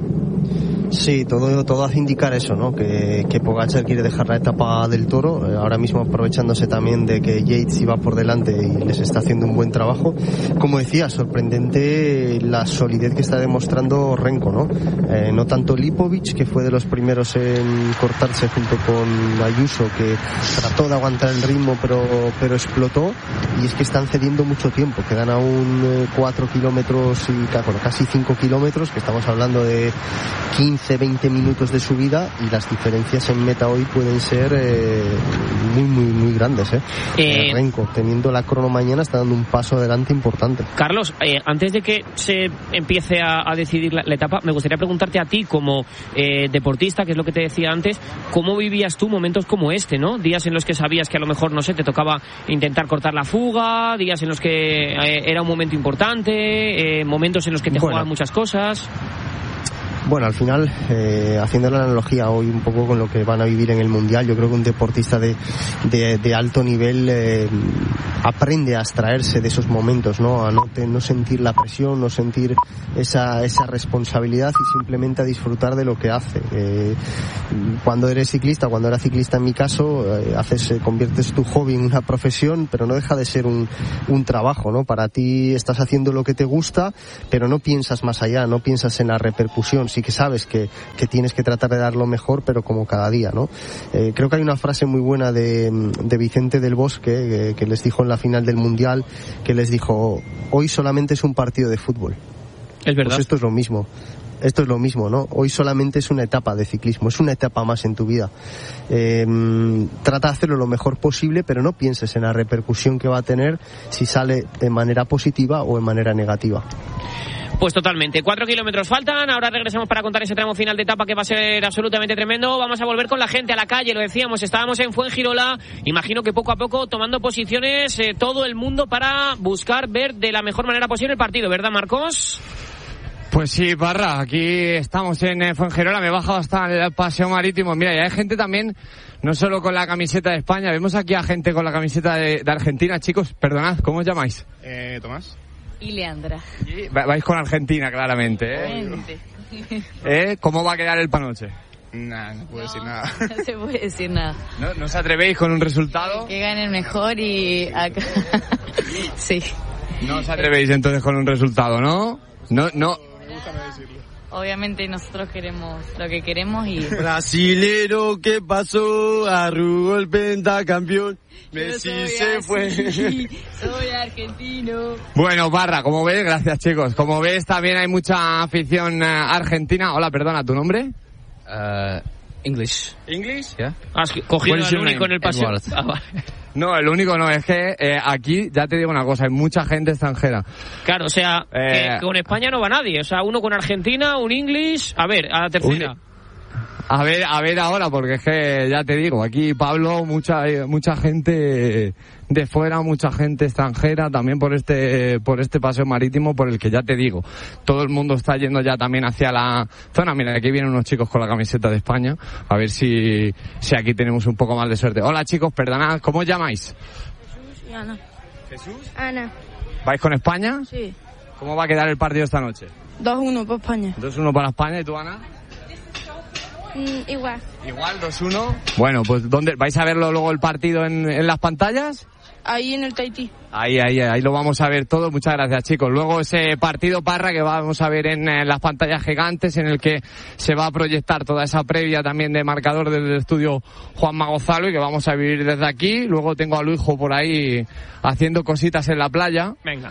Sí, todo hace indicar eso, ¿no? Que Pogačar quiere dejar la etapa del Toro, ahora mismo aprovechándose también de que Yates iba por delante y les está haciendo un buen trabajo. Como decía, sorprendente la solidez que está demostrando Renko, ¿no? No tanto Lipovic, que fue de los primeros en cortarse junto con Ayuso, que trató de aguantar el ritmo pero explotó, y es que están cediendo mucho tiempo, quedan aún 4 kilómetros y casi 5 kilómetros, que estamos hablando de 15-20 minutos de subida, y las diferencias en meta hoy pueden ser muy grandes. Renko, teniendo la crono mañana, está dando un paso adelante importante. Carlos, antes de que se empiece a decidir la etapa, me gustaría preguntarte a ti como deportista, que es lo que te decía antes, ¿cómo vivías tú momentos como este, ¿no? Días en los que sabías que a lo mejor, no sé, te tocaba intentar cortar la fuga, días en los que era un momento importante, momentos en los que te jugaban muchas cosas. Bueno, al final, haciendo la analogía hoy un poco con lo que van a vivir en el Mundial, yo creo que un deportista de alto nivel aprende a abstraerse de esos momentos, ¿no? A no sentir la presión, no sentir esa responsabilidad y simplemente a disfrutar de lo que hace. Cuando eres ciclista, cuando era ciclista en mi caso, conviertes tu hobby en una profesión, pero no deja de ser un trabajo, ¿no? Para ti estás haciendo lo que te gusta, pero no piensas más allá, no piensas en la repercusión. Sí que sabes que tienes que tratar de dar lo mejor, pero como cada día, ¿no? Creo que hay una frase muy buena de Vicente del Bosque que les dijo en la final del Mundial, que les dijo: hoy solamente es un partido de fútbol. Es verdad. Pues esto es lo mismo. Esto es lo mismo, ¿no? Hoy solamente es una etapa de ciclismo, es una etapa más en tu vida. Trata de hacerlo lo mejor posible, pero no pienses en la repercusión que va a tener si sale de manera positiva o en manera negativa. Pues totalmente. 4 kilómetros faltan. Ahora regresamos para contar ese tramo final de etapa que va a ser absolutamente tremendo. Vamos a volver con la gente a la calle, lo decíamos. Estábamos en Fuengirola. Imagino que poco a poco tomando posiciones todo el mundo para buscar ver de la mejor manera posible el partido, ¿verdad, Marcos? Pues sí, Parra, aquí estamos en Fuengirola, me he bajado hasta el paseo marítimo. Mira, y hay gente también, no solo con la camiseta de España, vemos aquí a gente con la camiseta de Argentina. Chicos, perdonad, ¿cómo os llamáis? Tomás. Y Leandra. Vais con Argentina, claramente, ¿eh? ¿Cómo va a quedar el panoche? No puedo decir nada. No se puede decir nada. ¿No os atrevéis con un resultado? Que gane el mejor y acá... Sí. No os atrevéis entonces con un resultado, ¿no? No. Obviamente nosotros queremos lo que queremos y... Brasilero, ¿qué pasó? Arrugó el pentacampeón. Messi se fue. Soy argentino. Bueno, Parra, como ves, gracias chicos. Como ves, también hay mucha afición argentina. Hola, perdona, ¿tu nombre? English. ¿English? Yeah. Has cogido el único en el paseo. No, el único no, es que aquí, ya te digo una cosa, hay mucha gente extranjera. Claro, o sea, que con España no va nadie. O sea, uno con Argentina, un English. A ver, a la tercera. A ver ahora, porque es que ya te digo, aquí Pablo, mucha gente de fuera, mucha gente extranjera, también por este paseo marítimo, por el que ya te digo, todo el mundo está yendo ya también hacia la zona. Mira, aquí vienen unos chicos con la camiseta de España, a ver si aquí tenemos un poco más de suerte. Hola chicos, perdonad, ¿cómo os llamáis? Jesús y Ana. ¿Jesús? Ana. ¿Vais con España? Sí. ¿Cómo va a quedar el partido esta noche? 2-1 para España. 2-1 para España, ¿y tú, Ana? Igual. Igual, 2-1. Bueno, pues ¿dónde vais a verlo luego el partido en las pantallas? Ahí en el Tahití. Ahí lo vamos a ver todo. Muchas gracias, chicos. Luego ese partido, Parra, que vamos a ver en las pantallas gigantes, en el que se va a proyectar toda esa previa también de marcador desde el estudio Juanma Gonzalo y que vamos a vivir desde aquí. Luego tengo a Luisjo por ahí haciendo cositas en la playa. Venga.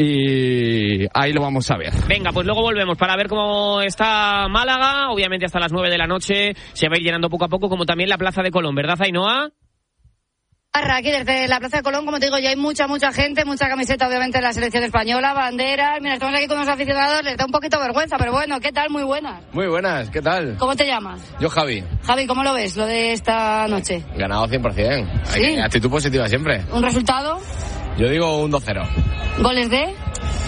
Y ahí lo vamos a ver. Venga, pues luego volvemos para ver cómo está Málaga. Obviamente hasta las 9 de la noche se va a ir llenando poco a poco, como también la Plaza de Colón, ¿verdad, Ainhoa? Aquí desde la Plaza de Colón, como te digo, ya hay mucha gente, mucha camiseta obviamente de la selección española, banderas. Mira, estamos aquí con unos aficionados, les da un poquito vergüenza, pero bueno, ¿qué tal? Muy buenas. Muy buenas, ¿qué tal? ¿Cómo te llamas? Yo, Javi. Javi, ¿cómo lo ves, lo de esta noche? Ganado 100%. ¿Sí? Actitud positiva siempre. ¿Un resultado? Yo digo un 2-0. ¿Goles de?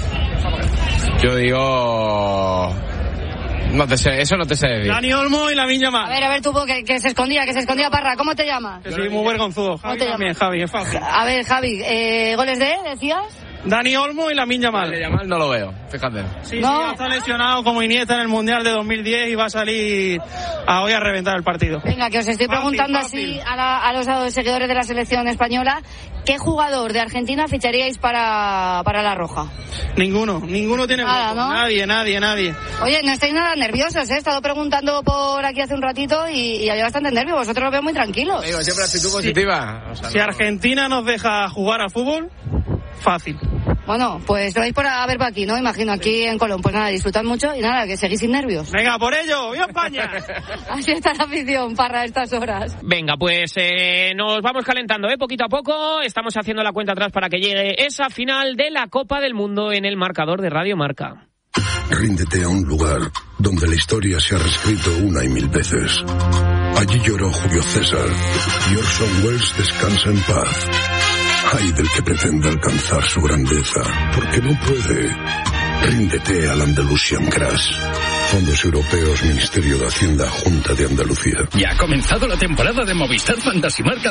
Yo digo... No te sé, eso no te sé decir. Dani Olmo y Lamine Yamal. A ver, tú, que se escondía, Parra. ¿Cómo te llamas? Que soy muy vergonzudo. Javi también, Javi, es fácil. A ver, Javi, ¿goles de, decías? Dani Olmo y Lamine Yamal. Lamine Yamal no lo veo, fíjate. Sí, ya está lesionado como Iniesta en el Mundial de 2010 y va a salir hoy a reventar el partido. Venga, que os estoy preguntando así a los seguidores de la selección española, ¿qué jugador de Argentina ficharíais para la Roja? Ninguno tiene nada, ¿no? Nadie. Oye, no estáis nada nerviosos, ¿eh? He estado preguntando por aquí hace un ratito y había bastante nervio. Vosotros lo veo muy tranquilos. Digo, siempre actitud positiva. O sea, si Argentina nos deja jugar al fútbol, fácil. Bueno, pues lo vais a ver por aquí, ¿no? Imagino, aquí en Colón. Pues nada, disfrutad mucho y nada, que seguís sin nervios. Venga, por ello, ¡viva España! Así está la afición, Parra, a estas horas. Venga, pues nos vamos calentando, poquito a poco. Estamos haciendo la cuenta atrás para que llegue esa final de la Copa del Mundo en el marcador de Radio Marca. Ríndete a un lugar donde la historia se ha reescrito una y mil veces. Allí lloró Julio César y Orson Welles descansa en paz. Ay del que pretenda alcanzar su grandeza, porque no puede. Ríndete al Andalusian Crash. Fondos Europeos, Ministerio de Hacienda, Junta de Andalucía. Ya ha comenzado la temporada de Movistar Fantasy Marca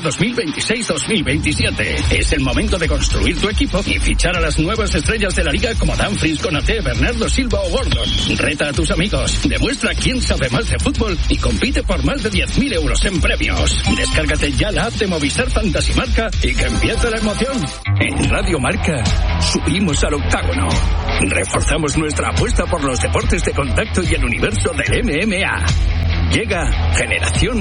2026-2027. Es el momento de construir tu equipo y fichar a las nuevas estrellas de la liga como Dumfries, Konaté, Bernardo Silva o Gordon. Reta a tus amigos, demuestra quién sabe más de fútbol y compite por más de 10.000 euros en premios. Descárgate ya la app de Movistar Fantasy Marca y que empiece la emoción. En Radio Marca subimos al octágono. Reforzamos nuestra apuesta por los deportes de contacto y el universo del MMA. Llega Generación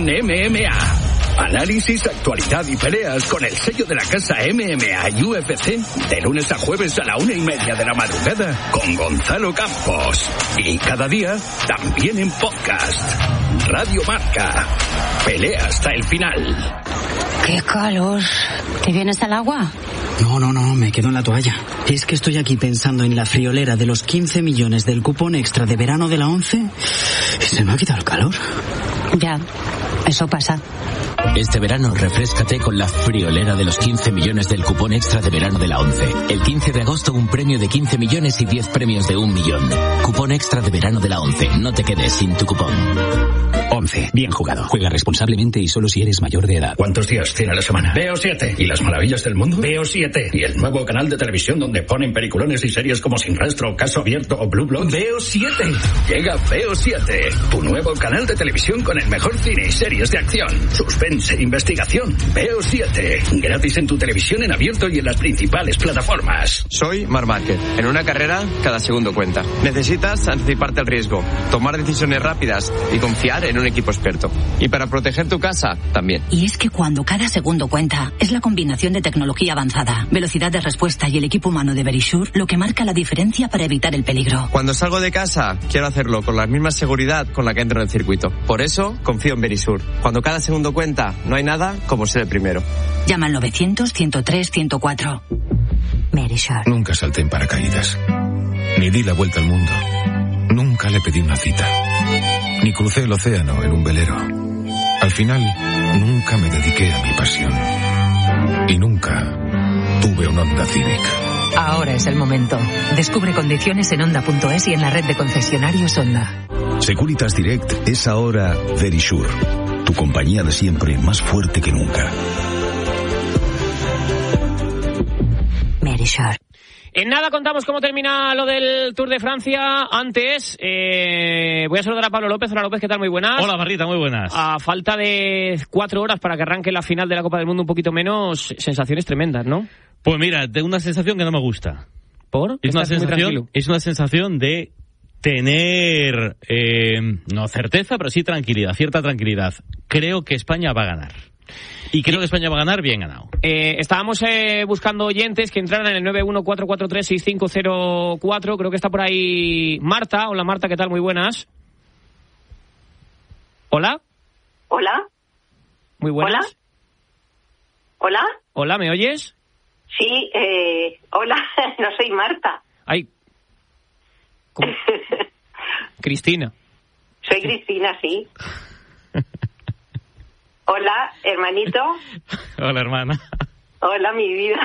MMA. Análisis, actualidad y peleas con el sello de la casa MMA y UFC de lunes a jueves a la 1:30 de la madrugada con Gonzalo Campos. Y cada día también en podcast. Radio Marca. Pelea hasta el final. ¡Qué calor! ¿Te vienes al agua? No, me quedo en la toalla. Es que estoy aquí pensando en la friolera de los 15 millones del cupón extra de verano de la 11 y se me ha quitado el calor. Ya, eso pasa. Este verano refréscate con la friolera de los 15 millones del cupón extra de verano de la 11. El 15 de agosto un premio de 15 millones y 10 premios de 1 millón. Cupón extra de verano de la 11. No te quedes sin tu cupón. 11. Bien jugado. Juega responsablemente y solo si eres mayor de edad. ¿Cuántos días tiene la semana? Veo 7. ¿Y las maravillas del mundo? Veo 7. ¿Y el nuevo canal de televisión donde ponen peliculones y series como Sin Rastro, Caso Abierto o Blue Bloods? Veo 7. Llega Veo 7. Tu nuevo canal de televisión con el mejor cine y series de acción. Suspense, investigación. Veo 7. Gratis en tu televisión en abierto y en las principales plataformas. Soy Marc Márquez. En una carrera, cada segundo cuenta. Necesitas anticiparte al riesgo, tomar decisiones rápidas y confiar en un equipo experto. Y para proteger tu casa, también. Y es que cuando cada segundo cuenta, es la combinación de tecnología avanzada, velocidad de respuesta y el equipo humano de Verisure lo que marca la diferencia para evitar el peligro. Cuando salgo de casa, quiero hacerlo con la misma seguridad con la que entro en el circuito. Por eso, confío en Verisure. Cuando cada segundo cuenta, no hay nada como ser el primero. Llama al 900-103-104. Verisure. Nunca salté en paracaídas. Ni di la vuelta al mundo. Nunca le pedí una cita. Ni crucé el océano en un velero. Al final, nunca me dediqué a mi pasión. Y nunca tuve un Honda Civic. Ahora es el momento. Descubre condiciones en Honda.es y en la red de concesionarios Honda. Securitas Direct es ahora Verisure. Tu compañía de siempre, más fuerte que nunca. Verisure. En nada contamos cómo termina lo del Tour de Francia. Antes, voy a saludar a Pablo López. Hola López, ¿qué tal? Muy buenas. Hola Barrita, muy buenas. A falta de 4 horas para que arranque la final de la Copa del Mundo, un poquito menos, sensaciones tremendas, ¿no? Pues mira, tengo una sensación que no me gusta. ¿Por? Es una sensación de tener, no certeza, pero sí tranquilidad, cierta tranquilidad. Creo que España va a ganar. Y creo que España va a ganar bien ganado. Estábamos buscando oyentes que entraran en el 914436504. Creo que está por ahí Marta. Hola Marta, ¿qué tal? Muy buenas. Hola. Hola. Muy buenas. Hola. Hola, ¿me oyes? Sí, hola, no soy Marta. Ay. ¿Cómo? Cristina. Soy Cristina, sí. Hola, hermanito. Hola, hermana. Hola, mi vida.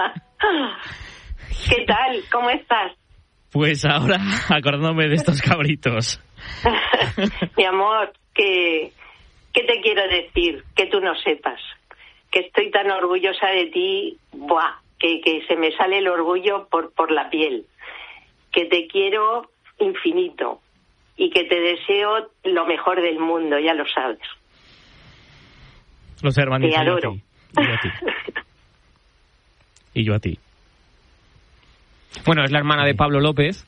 ¿Qué tal? ¿Cómo estás? Pues ahora acordándome de estos cabritos. Mi amor, ¿qué te quiero decir? Que tú no sepas. Que estoy tan orgullosa de ti, ¡buah! Que se me sale el orgullo por la piel. Que te quiero infinito. Y que te deseo lo mejor del mundo, ya lo sabes. Los hermanitos. Te adoro. Y yo a ti. Bueno, es la hermana de Pablo López,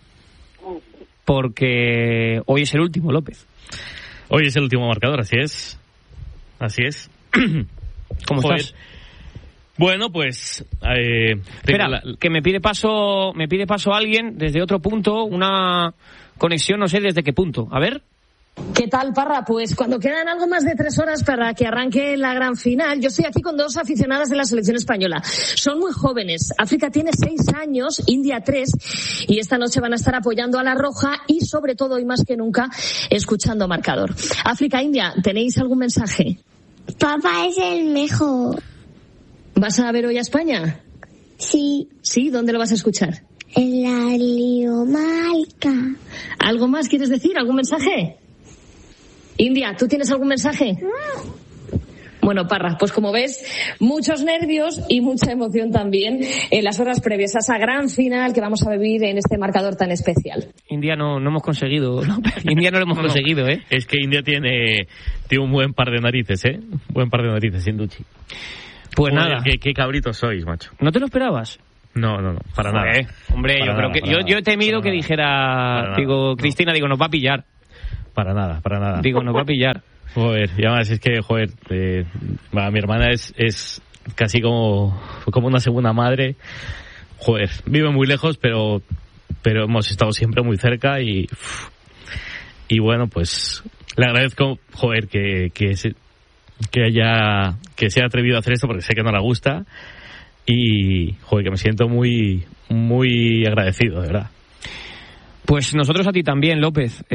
porque hoy es el último, López. Hoy es el último marcador, así es. Así es. ¿Cómo estás? Bueno, pues... Espera, que me pide paso alguien desde otro punto, una conexión, no sé desde qué punto. A ver... ¿Qué tal, Parra? Pues cuando quedan algo más de 3 horas para que arranque la gran final, yo estoy aquí con 2 aficionadas de la selección española. Son muy jóvenes. África tiene 6 años, India 3, y esta noche van a estar apoyando a la Roja y, sobre todo, y más que nunca, escuchando marcador. África, India, ¿tenéis algún mensaje? Papá es el mejor. ¿Vas a ver hoy a España? Sí. ¿Sí? ¿Dónde lo vas a escuchar? La Liomarca. ¿Algo más quieres decir? ¿Algún mensaje? India, ¿tú tienes algún mensaje? Bueno, Parra, pues como ves, muchos nervios y mucha emoción también en las horas previas a esa gran final que vamos a vivir en este marcador tan especial. India no hemos conseguido, ¿no? India no lo hemos conseguido, ¿eh? Es que India tiene un buen par de narices, ¿eh? Un buen par de narices, Induchi. Pues nada. Qué cabritos sois, macho. ¿No te lo esperabas? No, para nada. Hombre, yo he temido que dijera, Cristina, nos va a pillar. Para nada. Nos va a pillar. Joder, y además es que, mi hermana es casi como una segunda madre. Joder, vive muy lejos, pero hemos estado siempre muy cerca y bueno, pues le agradezco, que se haya atrevido a hacer esto porque sé que no le gusta y, que me siento muy, muy agradecido, de verdad. Pues nosotros a ti también, López.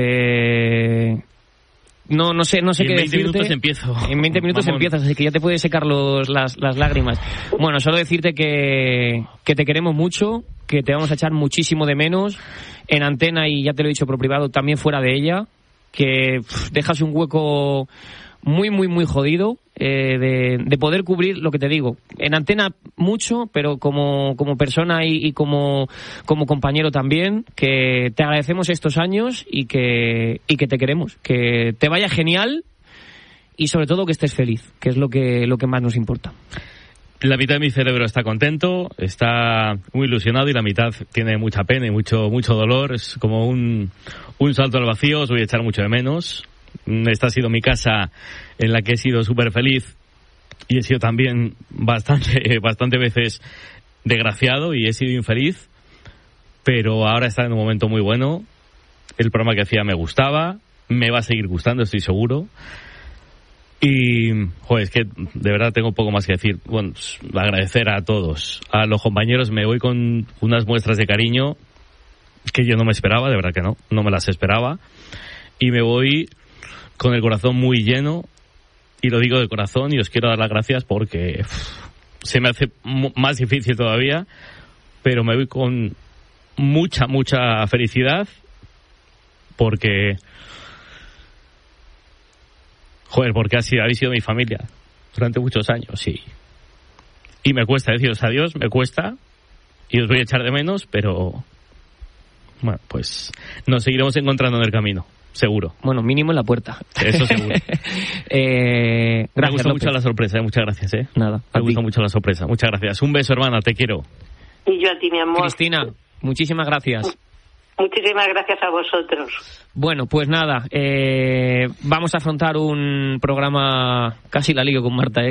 No sé qué decirte. En 20 minutos empiezas, así que ya te puedes secar las lágrimas. Bueno, solo decirte que te queremos mucho, que te vamos a echar muchísimo de menos en antena y ya te lo he dicho por privado, también fuera de ella, que dejas un hueco muy, muy, muy jodido de poder cubrir lo que te digo. En antena mucho, pero como persona y como compañero también, que te agradecemos estos años y que te queremos. Que te vaya genial y sobre todo que estés feliz, que es lo que más nos importa. La mitad de mi cerebro está contento, está muy ilusionado y la mitad tiene mucha pena y mucho dolor. Es como un salto al vacío, os voy a echar mucho de menos. Esta ha sido mi casa en la que he sido súper feliz y he sido también bastante veces desgraciado y he sido infeliz, pero ahora está en un momento muy bueno. El programa que hacía me gustaba, me va a seguir gustando, estoy seguro. Y, es que de verdad tengo poco más que decir. Bueno, agradecer a todos, a los compañeros. Me voy con unas muestras de cariño que yo no me esperaba, de verdad que no me las esperaba. Y me voy con el corazón muy lleno, y lo digo de corazón, y os quiero dar las gracias porque se me hace más difícil todavía, pero me voy con mucha felicidad porque habéis sido mi familia durante muchos años y me cuesta deciros adiós, me cuesta y os voy a echar de menos, pero bueno, pues nos seguiremos encontrando en el camino. Seguro. Bueno, mínimo en la puerta. Eso seguro. Me gusta mucho la sorpresa, muchas gracias. Nada. Me gusta mucho la sorpresa, muchas gracias. Un beso, hermana, te quiero. Y yo a ti, mi amor. Cristina, muchísimas gracias. Muchísimas gracias a vosotros. Bueno, pues nada, vamos a afrontar un programa, casi la lío con Marta,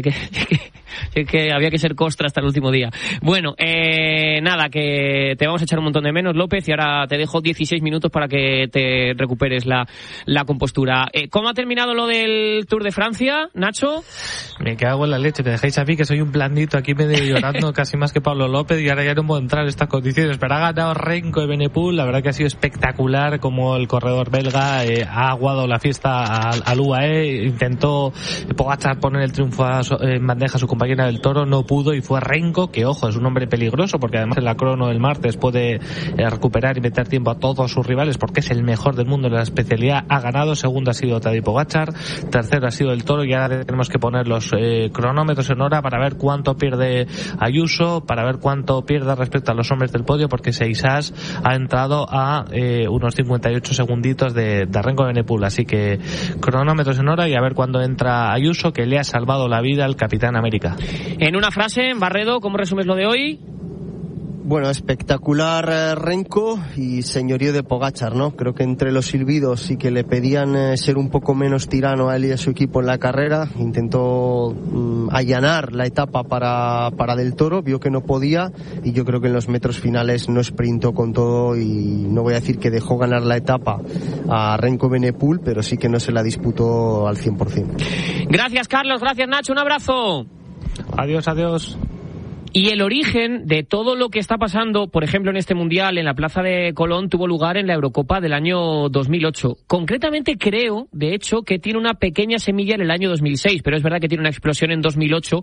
que había que ser costra hasta el último día. Bueno, nada, que te vamos a echar un montón de menos, López, y ahora te dejo 16 minutos para que te recuperes la compostura. ¿Cómo ha terminado lo del Tour de Francia, Nacho? Me cago en la leche, me dejáis a mí que soy un blandito aquí medio llorando casi más que Pablo López y ahora ya no puedo entrar en estas condiciones, pero ha ganado Renko Evenepoel, la verdad que ha sido espectacular como el corredor belga ha aguado la fiesta al UAE, intentó Pogačar poner el triunfo en bandeja a su compañera del Toro, no pudo y fue Renko, que ojo, es un hombre peligroso porque además en la crono del martes puede recuperar y meter tiempo a todos sus rivales porque es el mejor del mundo en la especialidad, ha ganado. Segundo ha sido Tadej Pogačar, tercero ha sido el Toro y ahora tenemos que poner los cronómetros en hora para ver cuánto pierde Ayuso, para ver cuánto pierde respecto a los hombres del podio porque Seisas ha entrado a unos 58 segunditos de Renko Evenepoel, así que cronómetros en hora y a ver cuándo entra Ayuso, que le ha salvado la vida al Capitán América. En una frase, Barredo, ¿cómo resumes lo de hoy? Bueno, espectacular Renko y señorío de Pogačar, ¿no? Creo que entre los silbidos y que le pedían ser un poco menos tirano a él y a su equipo en la carrera, intentó allanar la etapa para Del Toro, vio que no podía y yo creo que en los metros finales no sprintó con todo y no voy a decir que dejó ganar la etapa a Renko Evenepoel, pero sí que no se la disputó al 100%. Gracias, Carlos, gracias, Nacho, un abrazo. Adiós. Y el origen de todo lo que está pasando, por ejemplo, en este Mundial, en la Plaza de Colón, tuvo lugar en la Eurocopa del año 2008. Concretamente creo, de hecho, que tiene una pequeña semilla en el año 2006, pero es verdad que tiene una explosión en 2008,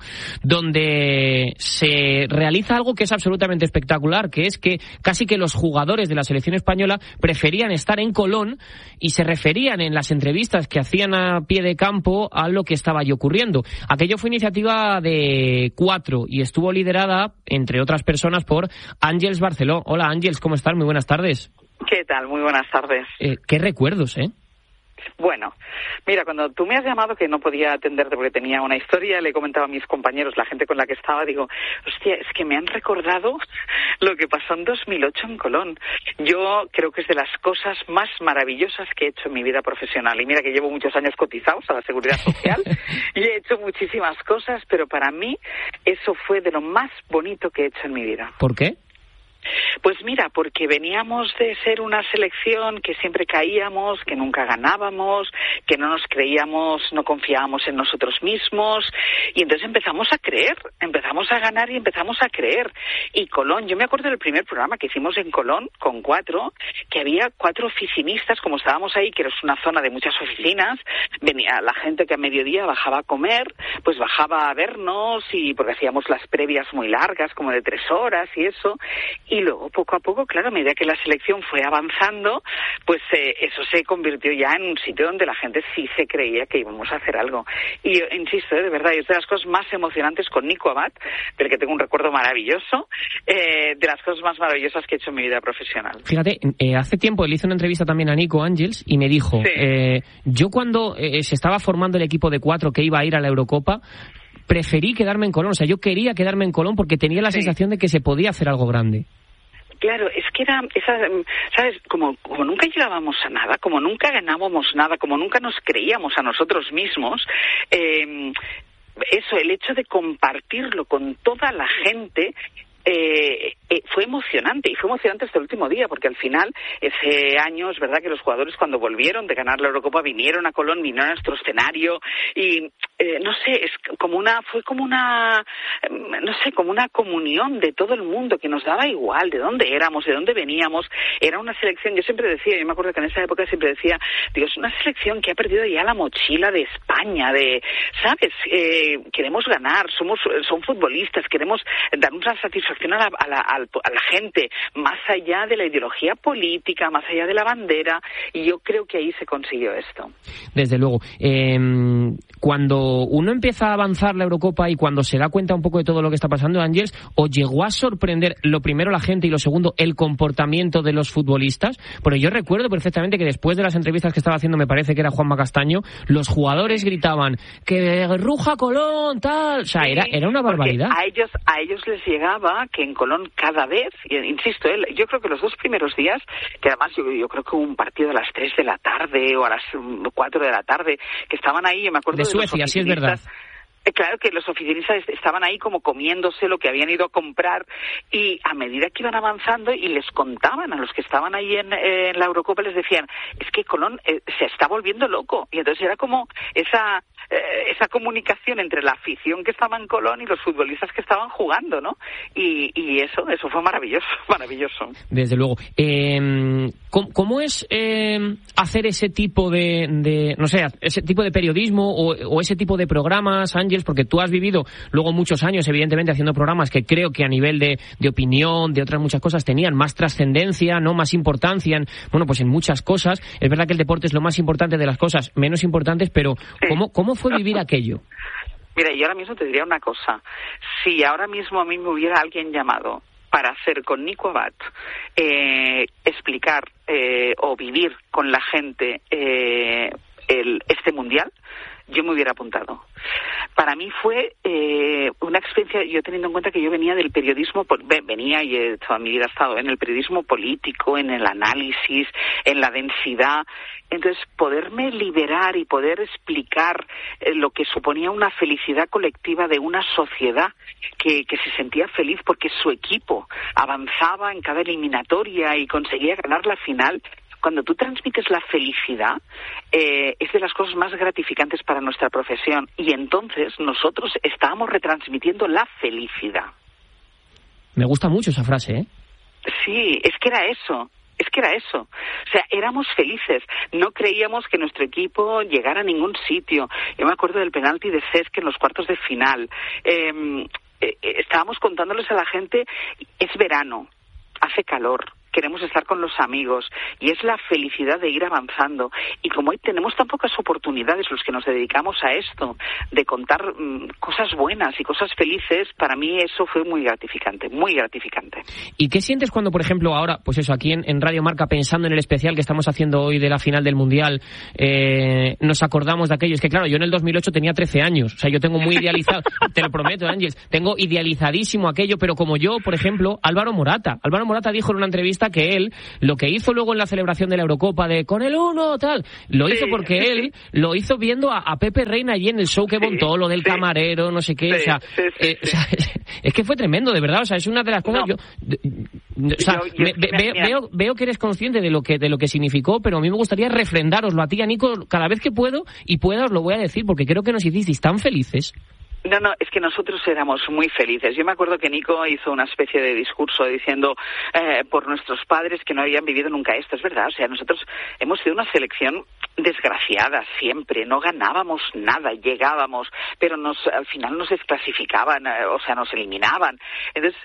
donde se realiza algo que es absolutamente espectacular, que es que casi que los jugadores de la selección española preferían estar en Colón y se referían en las entrevistas que hacían a pie de campo a lo que estaba allí ocurriendo. Aquello fue iniciativa de 4 y estuvo liderada, entre otras personas, por Àngels Barceló. Hola Àngels, ¿cómo estás? Muy buenas tardes. ¿Qué tal? Muy buenas tardes. ¿Qué recuerdos, Bueno, mira, cuando tú me has llamado, que no podía atenderte porque tenía una historia, le he comentado a mis compañeros, la gente con la que estaba, digo, hostia, es que me han recordado lo que pasó en 2008 en Colón. Yo creo que es de las cosas más maravillosas que he hecho en mi vida profesional. Y mira que llevo muchos años cotizados a la Seguridad Social y he hecho muchísimas cosas, pero para mí eso fue de lo más bonito que he hecho en mi vida. ¿Por qué? Pues mira, porque veníamos de ser una selección que siempre caíamos, que nunca ganábamos, que no nos creíamos, no confiábamos en nosotros mismos, y entonces empezamos a creer, empezamos a ganar y empezamos a creer. Y Colón, yo me acuerdo del primer programa que hicimos en Colón, con 4, que había 4 oficinistas, como estábamos ahí, que era una zona de muchas oficinas, venía la gente que a mediodía bajaba a comer, pues bajaba a vernos, y porque hacíamos las previas muy largas, como de 3 horas y eso. Y luego, poco a poco, claro, a medida que la selección fue avanzando, pues eso se convirtió ya en un sitio donde la gente sí se creía que íbamos a hacer algo. Y yo insisto, de verdad, es de las cosas más emocionantes con Nico Abad, del que tengo un recuerdo maravilloso, de las cosas más maravillosas que he hecho en mi vida profesional. Fíjate, hace tiempo le hice una entrevista también a Nico Àngels y me dijo, sí, yo cuando se estaba formando el equipo de 4 que iba a ir a la Eurocopa, preferí quedarme en Colón. O sea, yo quería quedarme en Colón porque tenía la sensación de que se podía hacer algo grande. Claro, es que era esa, ¿sabes? Como nunca llegábamos a nada, como nunca ganábamos nada, como nunca nos creíamos a nosotros mismos, eso, el hecho de compartirlo con toda la gente, fue emocionante, y fue emocionante hasta el último día, porque al final, ese año, es verdad que los jugadores, cuando volvieron de ganar la Eurocopa, vinieron a Colón, vinieron a nuestro escenario, y no sé, fue como una comunión de todo el mundo, que nos daba igual de dónde éramos, de dónde veníamos. Era una selección, yo siempre decía, yo me acuerdo que en esa época siempre decía, digo, es una selección que ha perdido ya la mochila de España, ¿sabes? Queremos ganar, son futbolistas, queremos dar una satisfacción a la gente, más allá de la ideología política, más allá de la bandera, y yo creo que ahí se consiguió esto. Desde luego. Cuando uno empieza a avanzar la Eurocopa y cuando se da cuenta un poco de todo lo que está pasando, Àngels, ¿os llegó a sorprender, lo primero, la gente, y lo segundo, el comportamiento de los futbolistas? Porque yo recuerdo perfectamente que después de las entrevistas que estaba haciendo, me parece que era Juanma Castaño, los jugadores gritaban que ruja Colón, tal. O sea, era una barbaridad. A ellos les llegaba que en Colón cada vez, insisto, yo creo que los 2 primeros días, que además yo creo que hubo un partido a las 3 de la tarde o a las 4 de la tarde, que estaban ahí, yo me acuerdo de Suecia, sí, es verdad. Claro que los oficinistas estaban ahí como comiéndose lo que habían ido a comprar, y a medida que iban avanzando y les contaban a los que estaban ahí en la Eurocopa, les decían, es que Colón se está volviendo loco. Y entonces era como esa comunicación entre la afición que estaba en Colón y los futbolistas que estaban jugando, ¿no? Y eso fue maravilloso, maravilloso. Desde luego. ¿Cómo es hacer ese tipo de no sé, ese tipo de periodismo o ese tipo de programas, Àngels? Porque tú has vivido luego muchos años, evidentemente, haciendo programas que creo que a nivel de opinión, de otras muchas cosas, tenían más trascendencia, no más importancia, pues en muchas cosas. Es verdad que el deporte es lo más importante de las cosas menos importantes, pero ¿cómo fue vivir aquello? Mira, yo ahora mismo te diría una cosa. Si ahora mismo a mí me hubiera alguien llamado para hacer con Nico Abad, explicar o vivir con la gente este mundial, yo me hubiera apuntado. Para mí fue una experiencia, yo teniendo en cuenta que yo venía del periodismo, y toda mi vida he estado en el periodismo político, en el análisis, en la densidad. Entonces, poderme liberar y poder explicar lo que suponía una felicidad colectiva de una sociedad que se sentía feliz porque su equipo avanzaba en cada eliminatoria y conseguía ganar la final. Cuando tú transmites la felicidad, es de las cosas más gratificantes para nuestra profesión. Y entonces nosotros estábamos retransmitiendo la felicidad. Me gusta mucho esa frase, ¿eh? Sí, es que era eso. O sea, éramos felices. No creíamos que nuestro equipo llegara a ningún sitio. Yo me acuerdo del penalti de Cesc en los cuartos de final. Estábamos contándoles a la gente, es verano, hace calor, queremos estar con los amigos, y es la felicidad de ir avanzando. Y como hoy tenemos tan pocas oportunidades los que nos dedicamos a esto, de contar cosas buenas y cosas felices, para mí eso fue muy gratificante, muy gratificante. ¿Y qué sientes cuando, por ejemplo, ahora, pues eso, aquí en Radio Marca, pensando en el especial que estamos haciendo hoy de la final del Mundial, nos acordamos de aquello? Es que claro, yo en el 2008 tenía 13 años, o sea, yo tengo muy idealizado, te lo prometo, Ángeles, tengo idealizadísimo aquello, pero como yo, por ejemplo, Álvaro Morata dijo en una entrevista que él, lo que hizo luego en la celebración de la Eurocopa de con el 1, tal, lo hizo porque él lo hizo viendo a Pepe Reina allí en el show que montó, lo del camarero, no sé qué, o sea, es que fue tremendo, de verdad, o sea, es una de las cosas, veo que eres consciente de lo que significó, pero a mí me gustaría refrendároslo a ti y a Nico cada vez que puedo, y pueda os lo voy a decir, porque creo que nos hicisteis tan felices. No, es que nosotros éramos muy felices. Yo me acuerdo que Nico hizo una especie de discurso diciendo por nuestros padres que no habían vivido nunca esto. Es verdad, o sea, nosotros hemos sido una selección desgraciada siempre, no ganábamos nada, llegábamos, pero al final nos desclasificaban, o sea, nos eliminaban. Entonces,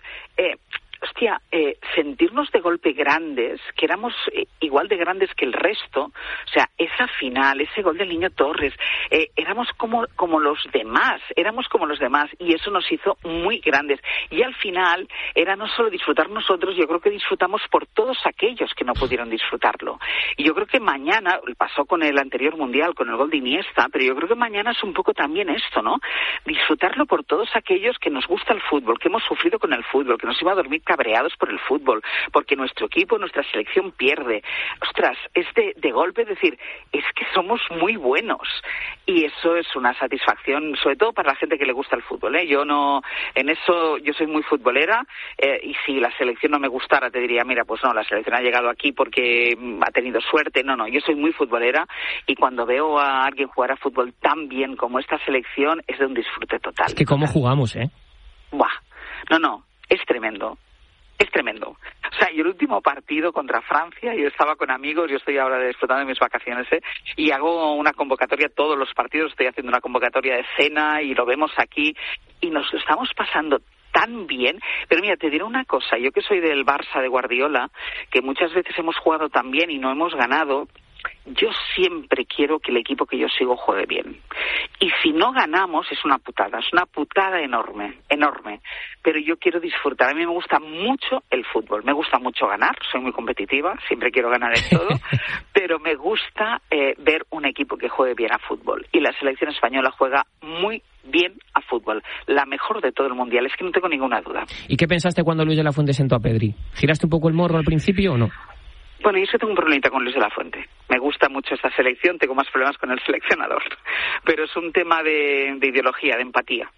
sentirnos de golpe grandes, que éramos igual de grandes que el resto, o sea, esa final, ese gol del Niño Torres, éramos como los demás, y eso nos hizo muy grandes. Y al final era no solo disfrutar nosotros, yo creo que disfrutamos por todos aquellos que no pudieron disfrutarlo. Y yo creo que mañana, pasó con el anterior Mundial, con el gol de Iniesta, pero yo creo que mañana es un poco también esto, ¿no? Disfrutarlo por todos aquellos que nos gusta el fútbol, que hemos sufrido con el fútbol, que nos iba a dormir cabreados por el fútbol, porque nuestro equipo, nuestra selección pierde. Ostras, es de golpe decir, es que somos muy buenos, y eso es una satisfacción, sobre todo para la gente que le gusta el fútbol, ¿eh? Yo soy muy futbolera, y si la selección no me gustara te diría, mira, pues no, la selección ha llegado aquí porque ha tenido suerte. No, yo soy muy futbolera, y cuando veo a alguien jugar a fútbol tan bien como esta selección, es de un disfrute total. Es que cómo jugamos, ¿eh? Buah, no, es tremendo. Es tremendo. O sea, y el último partido contra Francia, yo estaba con amigos, yo estoy ahora disfrutando de mis vacaciones, y hago una convocatoria, todos los partidos estoy haciendo una convocatoria de cena, y lo vemos aquí, y nos lo estamos pasando tan bien. Pero mira, te diré una cosa, yo que soy del Barça de Guardiola, que muchas veces hemos jugado tan bien y no hemos ganado, yo siempre quiero que el equipo que yo sigo juegue bien. Y si no ganamos es una putada enorme. Pero yo quiero disfrutar. A mí me gusta mucho el fútbol, me gusta mucho ganar, soy muy competitiva, siempre quiero ganar en todo, pero me gusta ver un equipo que juegue bien a fútbol. Y la selección española juega muy bien a fútbol, la mejor de todo el mundial, es que no tengo ninguna duda. ¿Y qué pensaste cuando Luis de la Fuente sentó a Pedri? ¿Giraste un poco el morro al principio o no? Bueno, yo tengo un problemita con Luis de la Fuente. Me gusta mucho esta selección, tengo más problemas con el seleccionador. Pero es un tema de ideología, de empatía.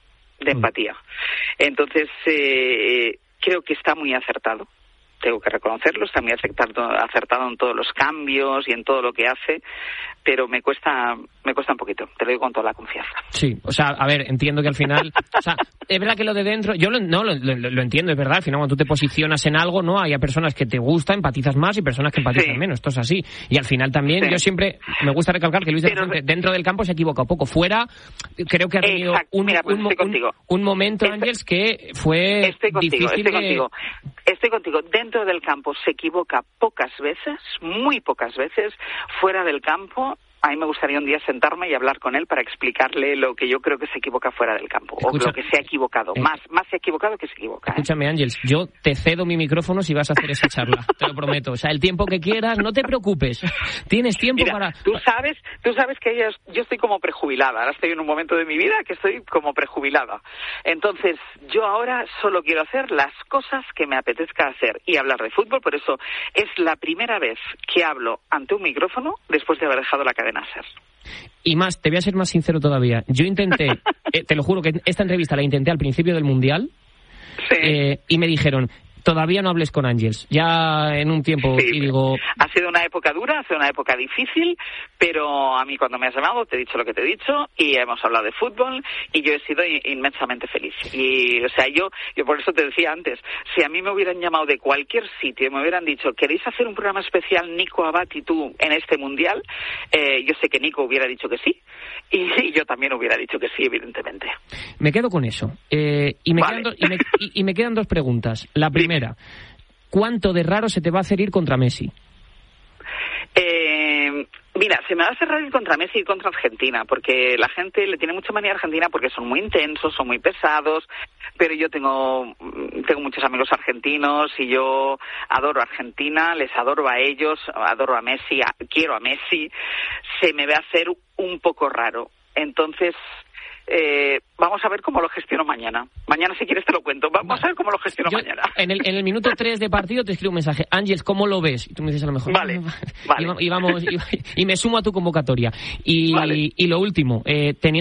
Entonces, creo que está muy acertado. Tengo que reconocerlo, está muy acertado en todos los cambios y en todo lo que hace, pero me cuesta un poquito, te lo digo con toda la confianza. Sí, o sea, a ver, entiendo que al final, o sea, es verdad que lo de dentro, yo lo entiendo, es verdad, al final cuando tú te posicionas en algo, ¿no? Hay personas que te gusta, empatizas más, y personas que empatizan menos, esto es así. Y al final también, yo siempre me gusta recalcar que Luis de la Fuente dentro del campo se equivoca un poco, fuera creo que ha tenido un momento, Ángeles, que fue difícil. Estoy contigo. Dentro del campo se equivoca pocas veces, muy pocas veces. Fuera del campo, a mí me gustaría un día sentarme y hablar con él para explicarle lo que yo creo que se equivoca fuera del campo. O lo que se ha equivocado. Más se ha equivocado que se equivoca. Escúchame, Ángeles, yo te cedo mi micrófono si vas a hacer esa charla. Te lo prometo. O sea, el tiempo que quieras, no te preocupes. Tienes tiempo. Mira, para... Tú sabes que yo estoy como prejubilada. Ahora estoy en un momento de mi vida que estoy como prejubilada. Entonces, yo ahora solo quiero hacer las cosas que me apetezca hacer y hablar de fútbol. Por eso es la primera vez que hablo ante un micrófono después de haber dejado la cadena SER. Y más, te voy a ser más sincero todavía. Yo intenté, te lo juro que esta entrevista la intenté al principio del Mundial, y me dijeron, todavía no hables con Ángels. Ya en un tiempo, Sí, y digo... ha sido una época dura, ha sido una época difícil, pero a mí cuando me has llamado te he dicho lo que te he dicho y hemos hablado de fútbol y yo he sido inmensamente feliz. Y, o sea, yo por eso te decía antes, si a mí me hubieran llamado de cualquier sitio y me hubieran dicho, ¿queréis hacer un programa especial Nico Abad y tú en este Mundial? Yo sé que Nico hubiera dicho que sí y yo también hubiera dicho que sí, evidentemente. Me quedo con eso. Y me quedan dos preguntas. La primera, ¿cuánto de raro se te va a hacer ir contra Messi? Mira, se me va a hacer raro ir contra Messi y contra Argentina, porque la gente le tiene mucha manía a Argentina porque son muy intensos, son muy pesados, pero yo tengo muchos amigos argentinos y yo adoro a Argentina, les adoro a ellos, adoro a Messi, quiero a Messi. Se me va a hacer un poco raro. Entonces, vamos a ver cómo lo gestiono mañana. Mañana, si quieres, te lo cuento. Vamos a ver cómo lo gestiono mañana. En el minuto 3 de partido te escribo un mensaje. Ángels, ¿cómo lo ves? Y tú me dices a lo mejor. Vale. Y me sumo a tu convocatoria. Y lo último, teniendo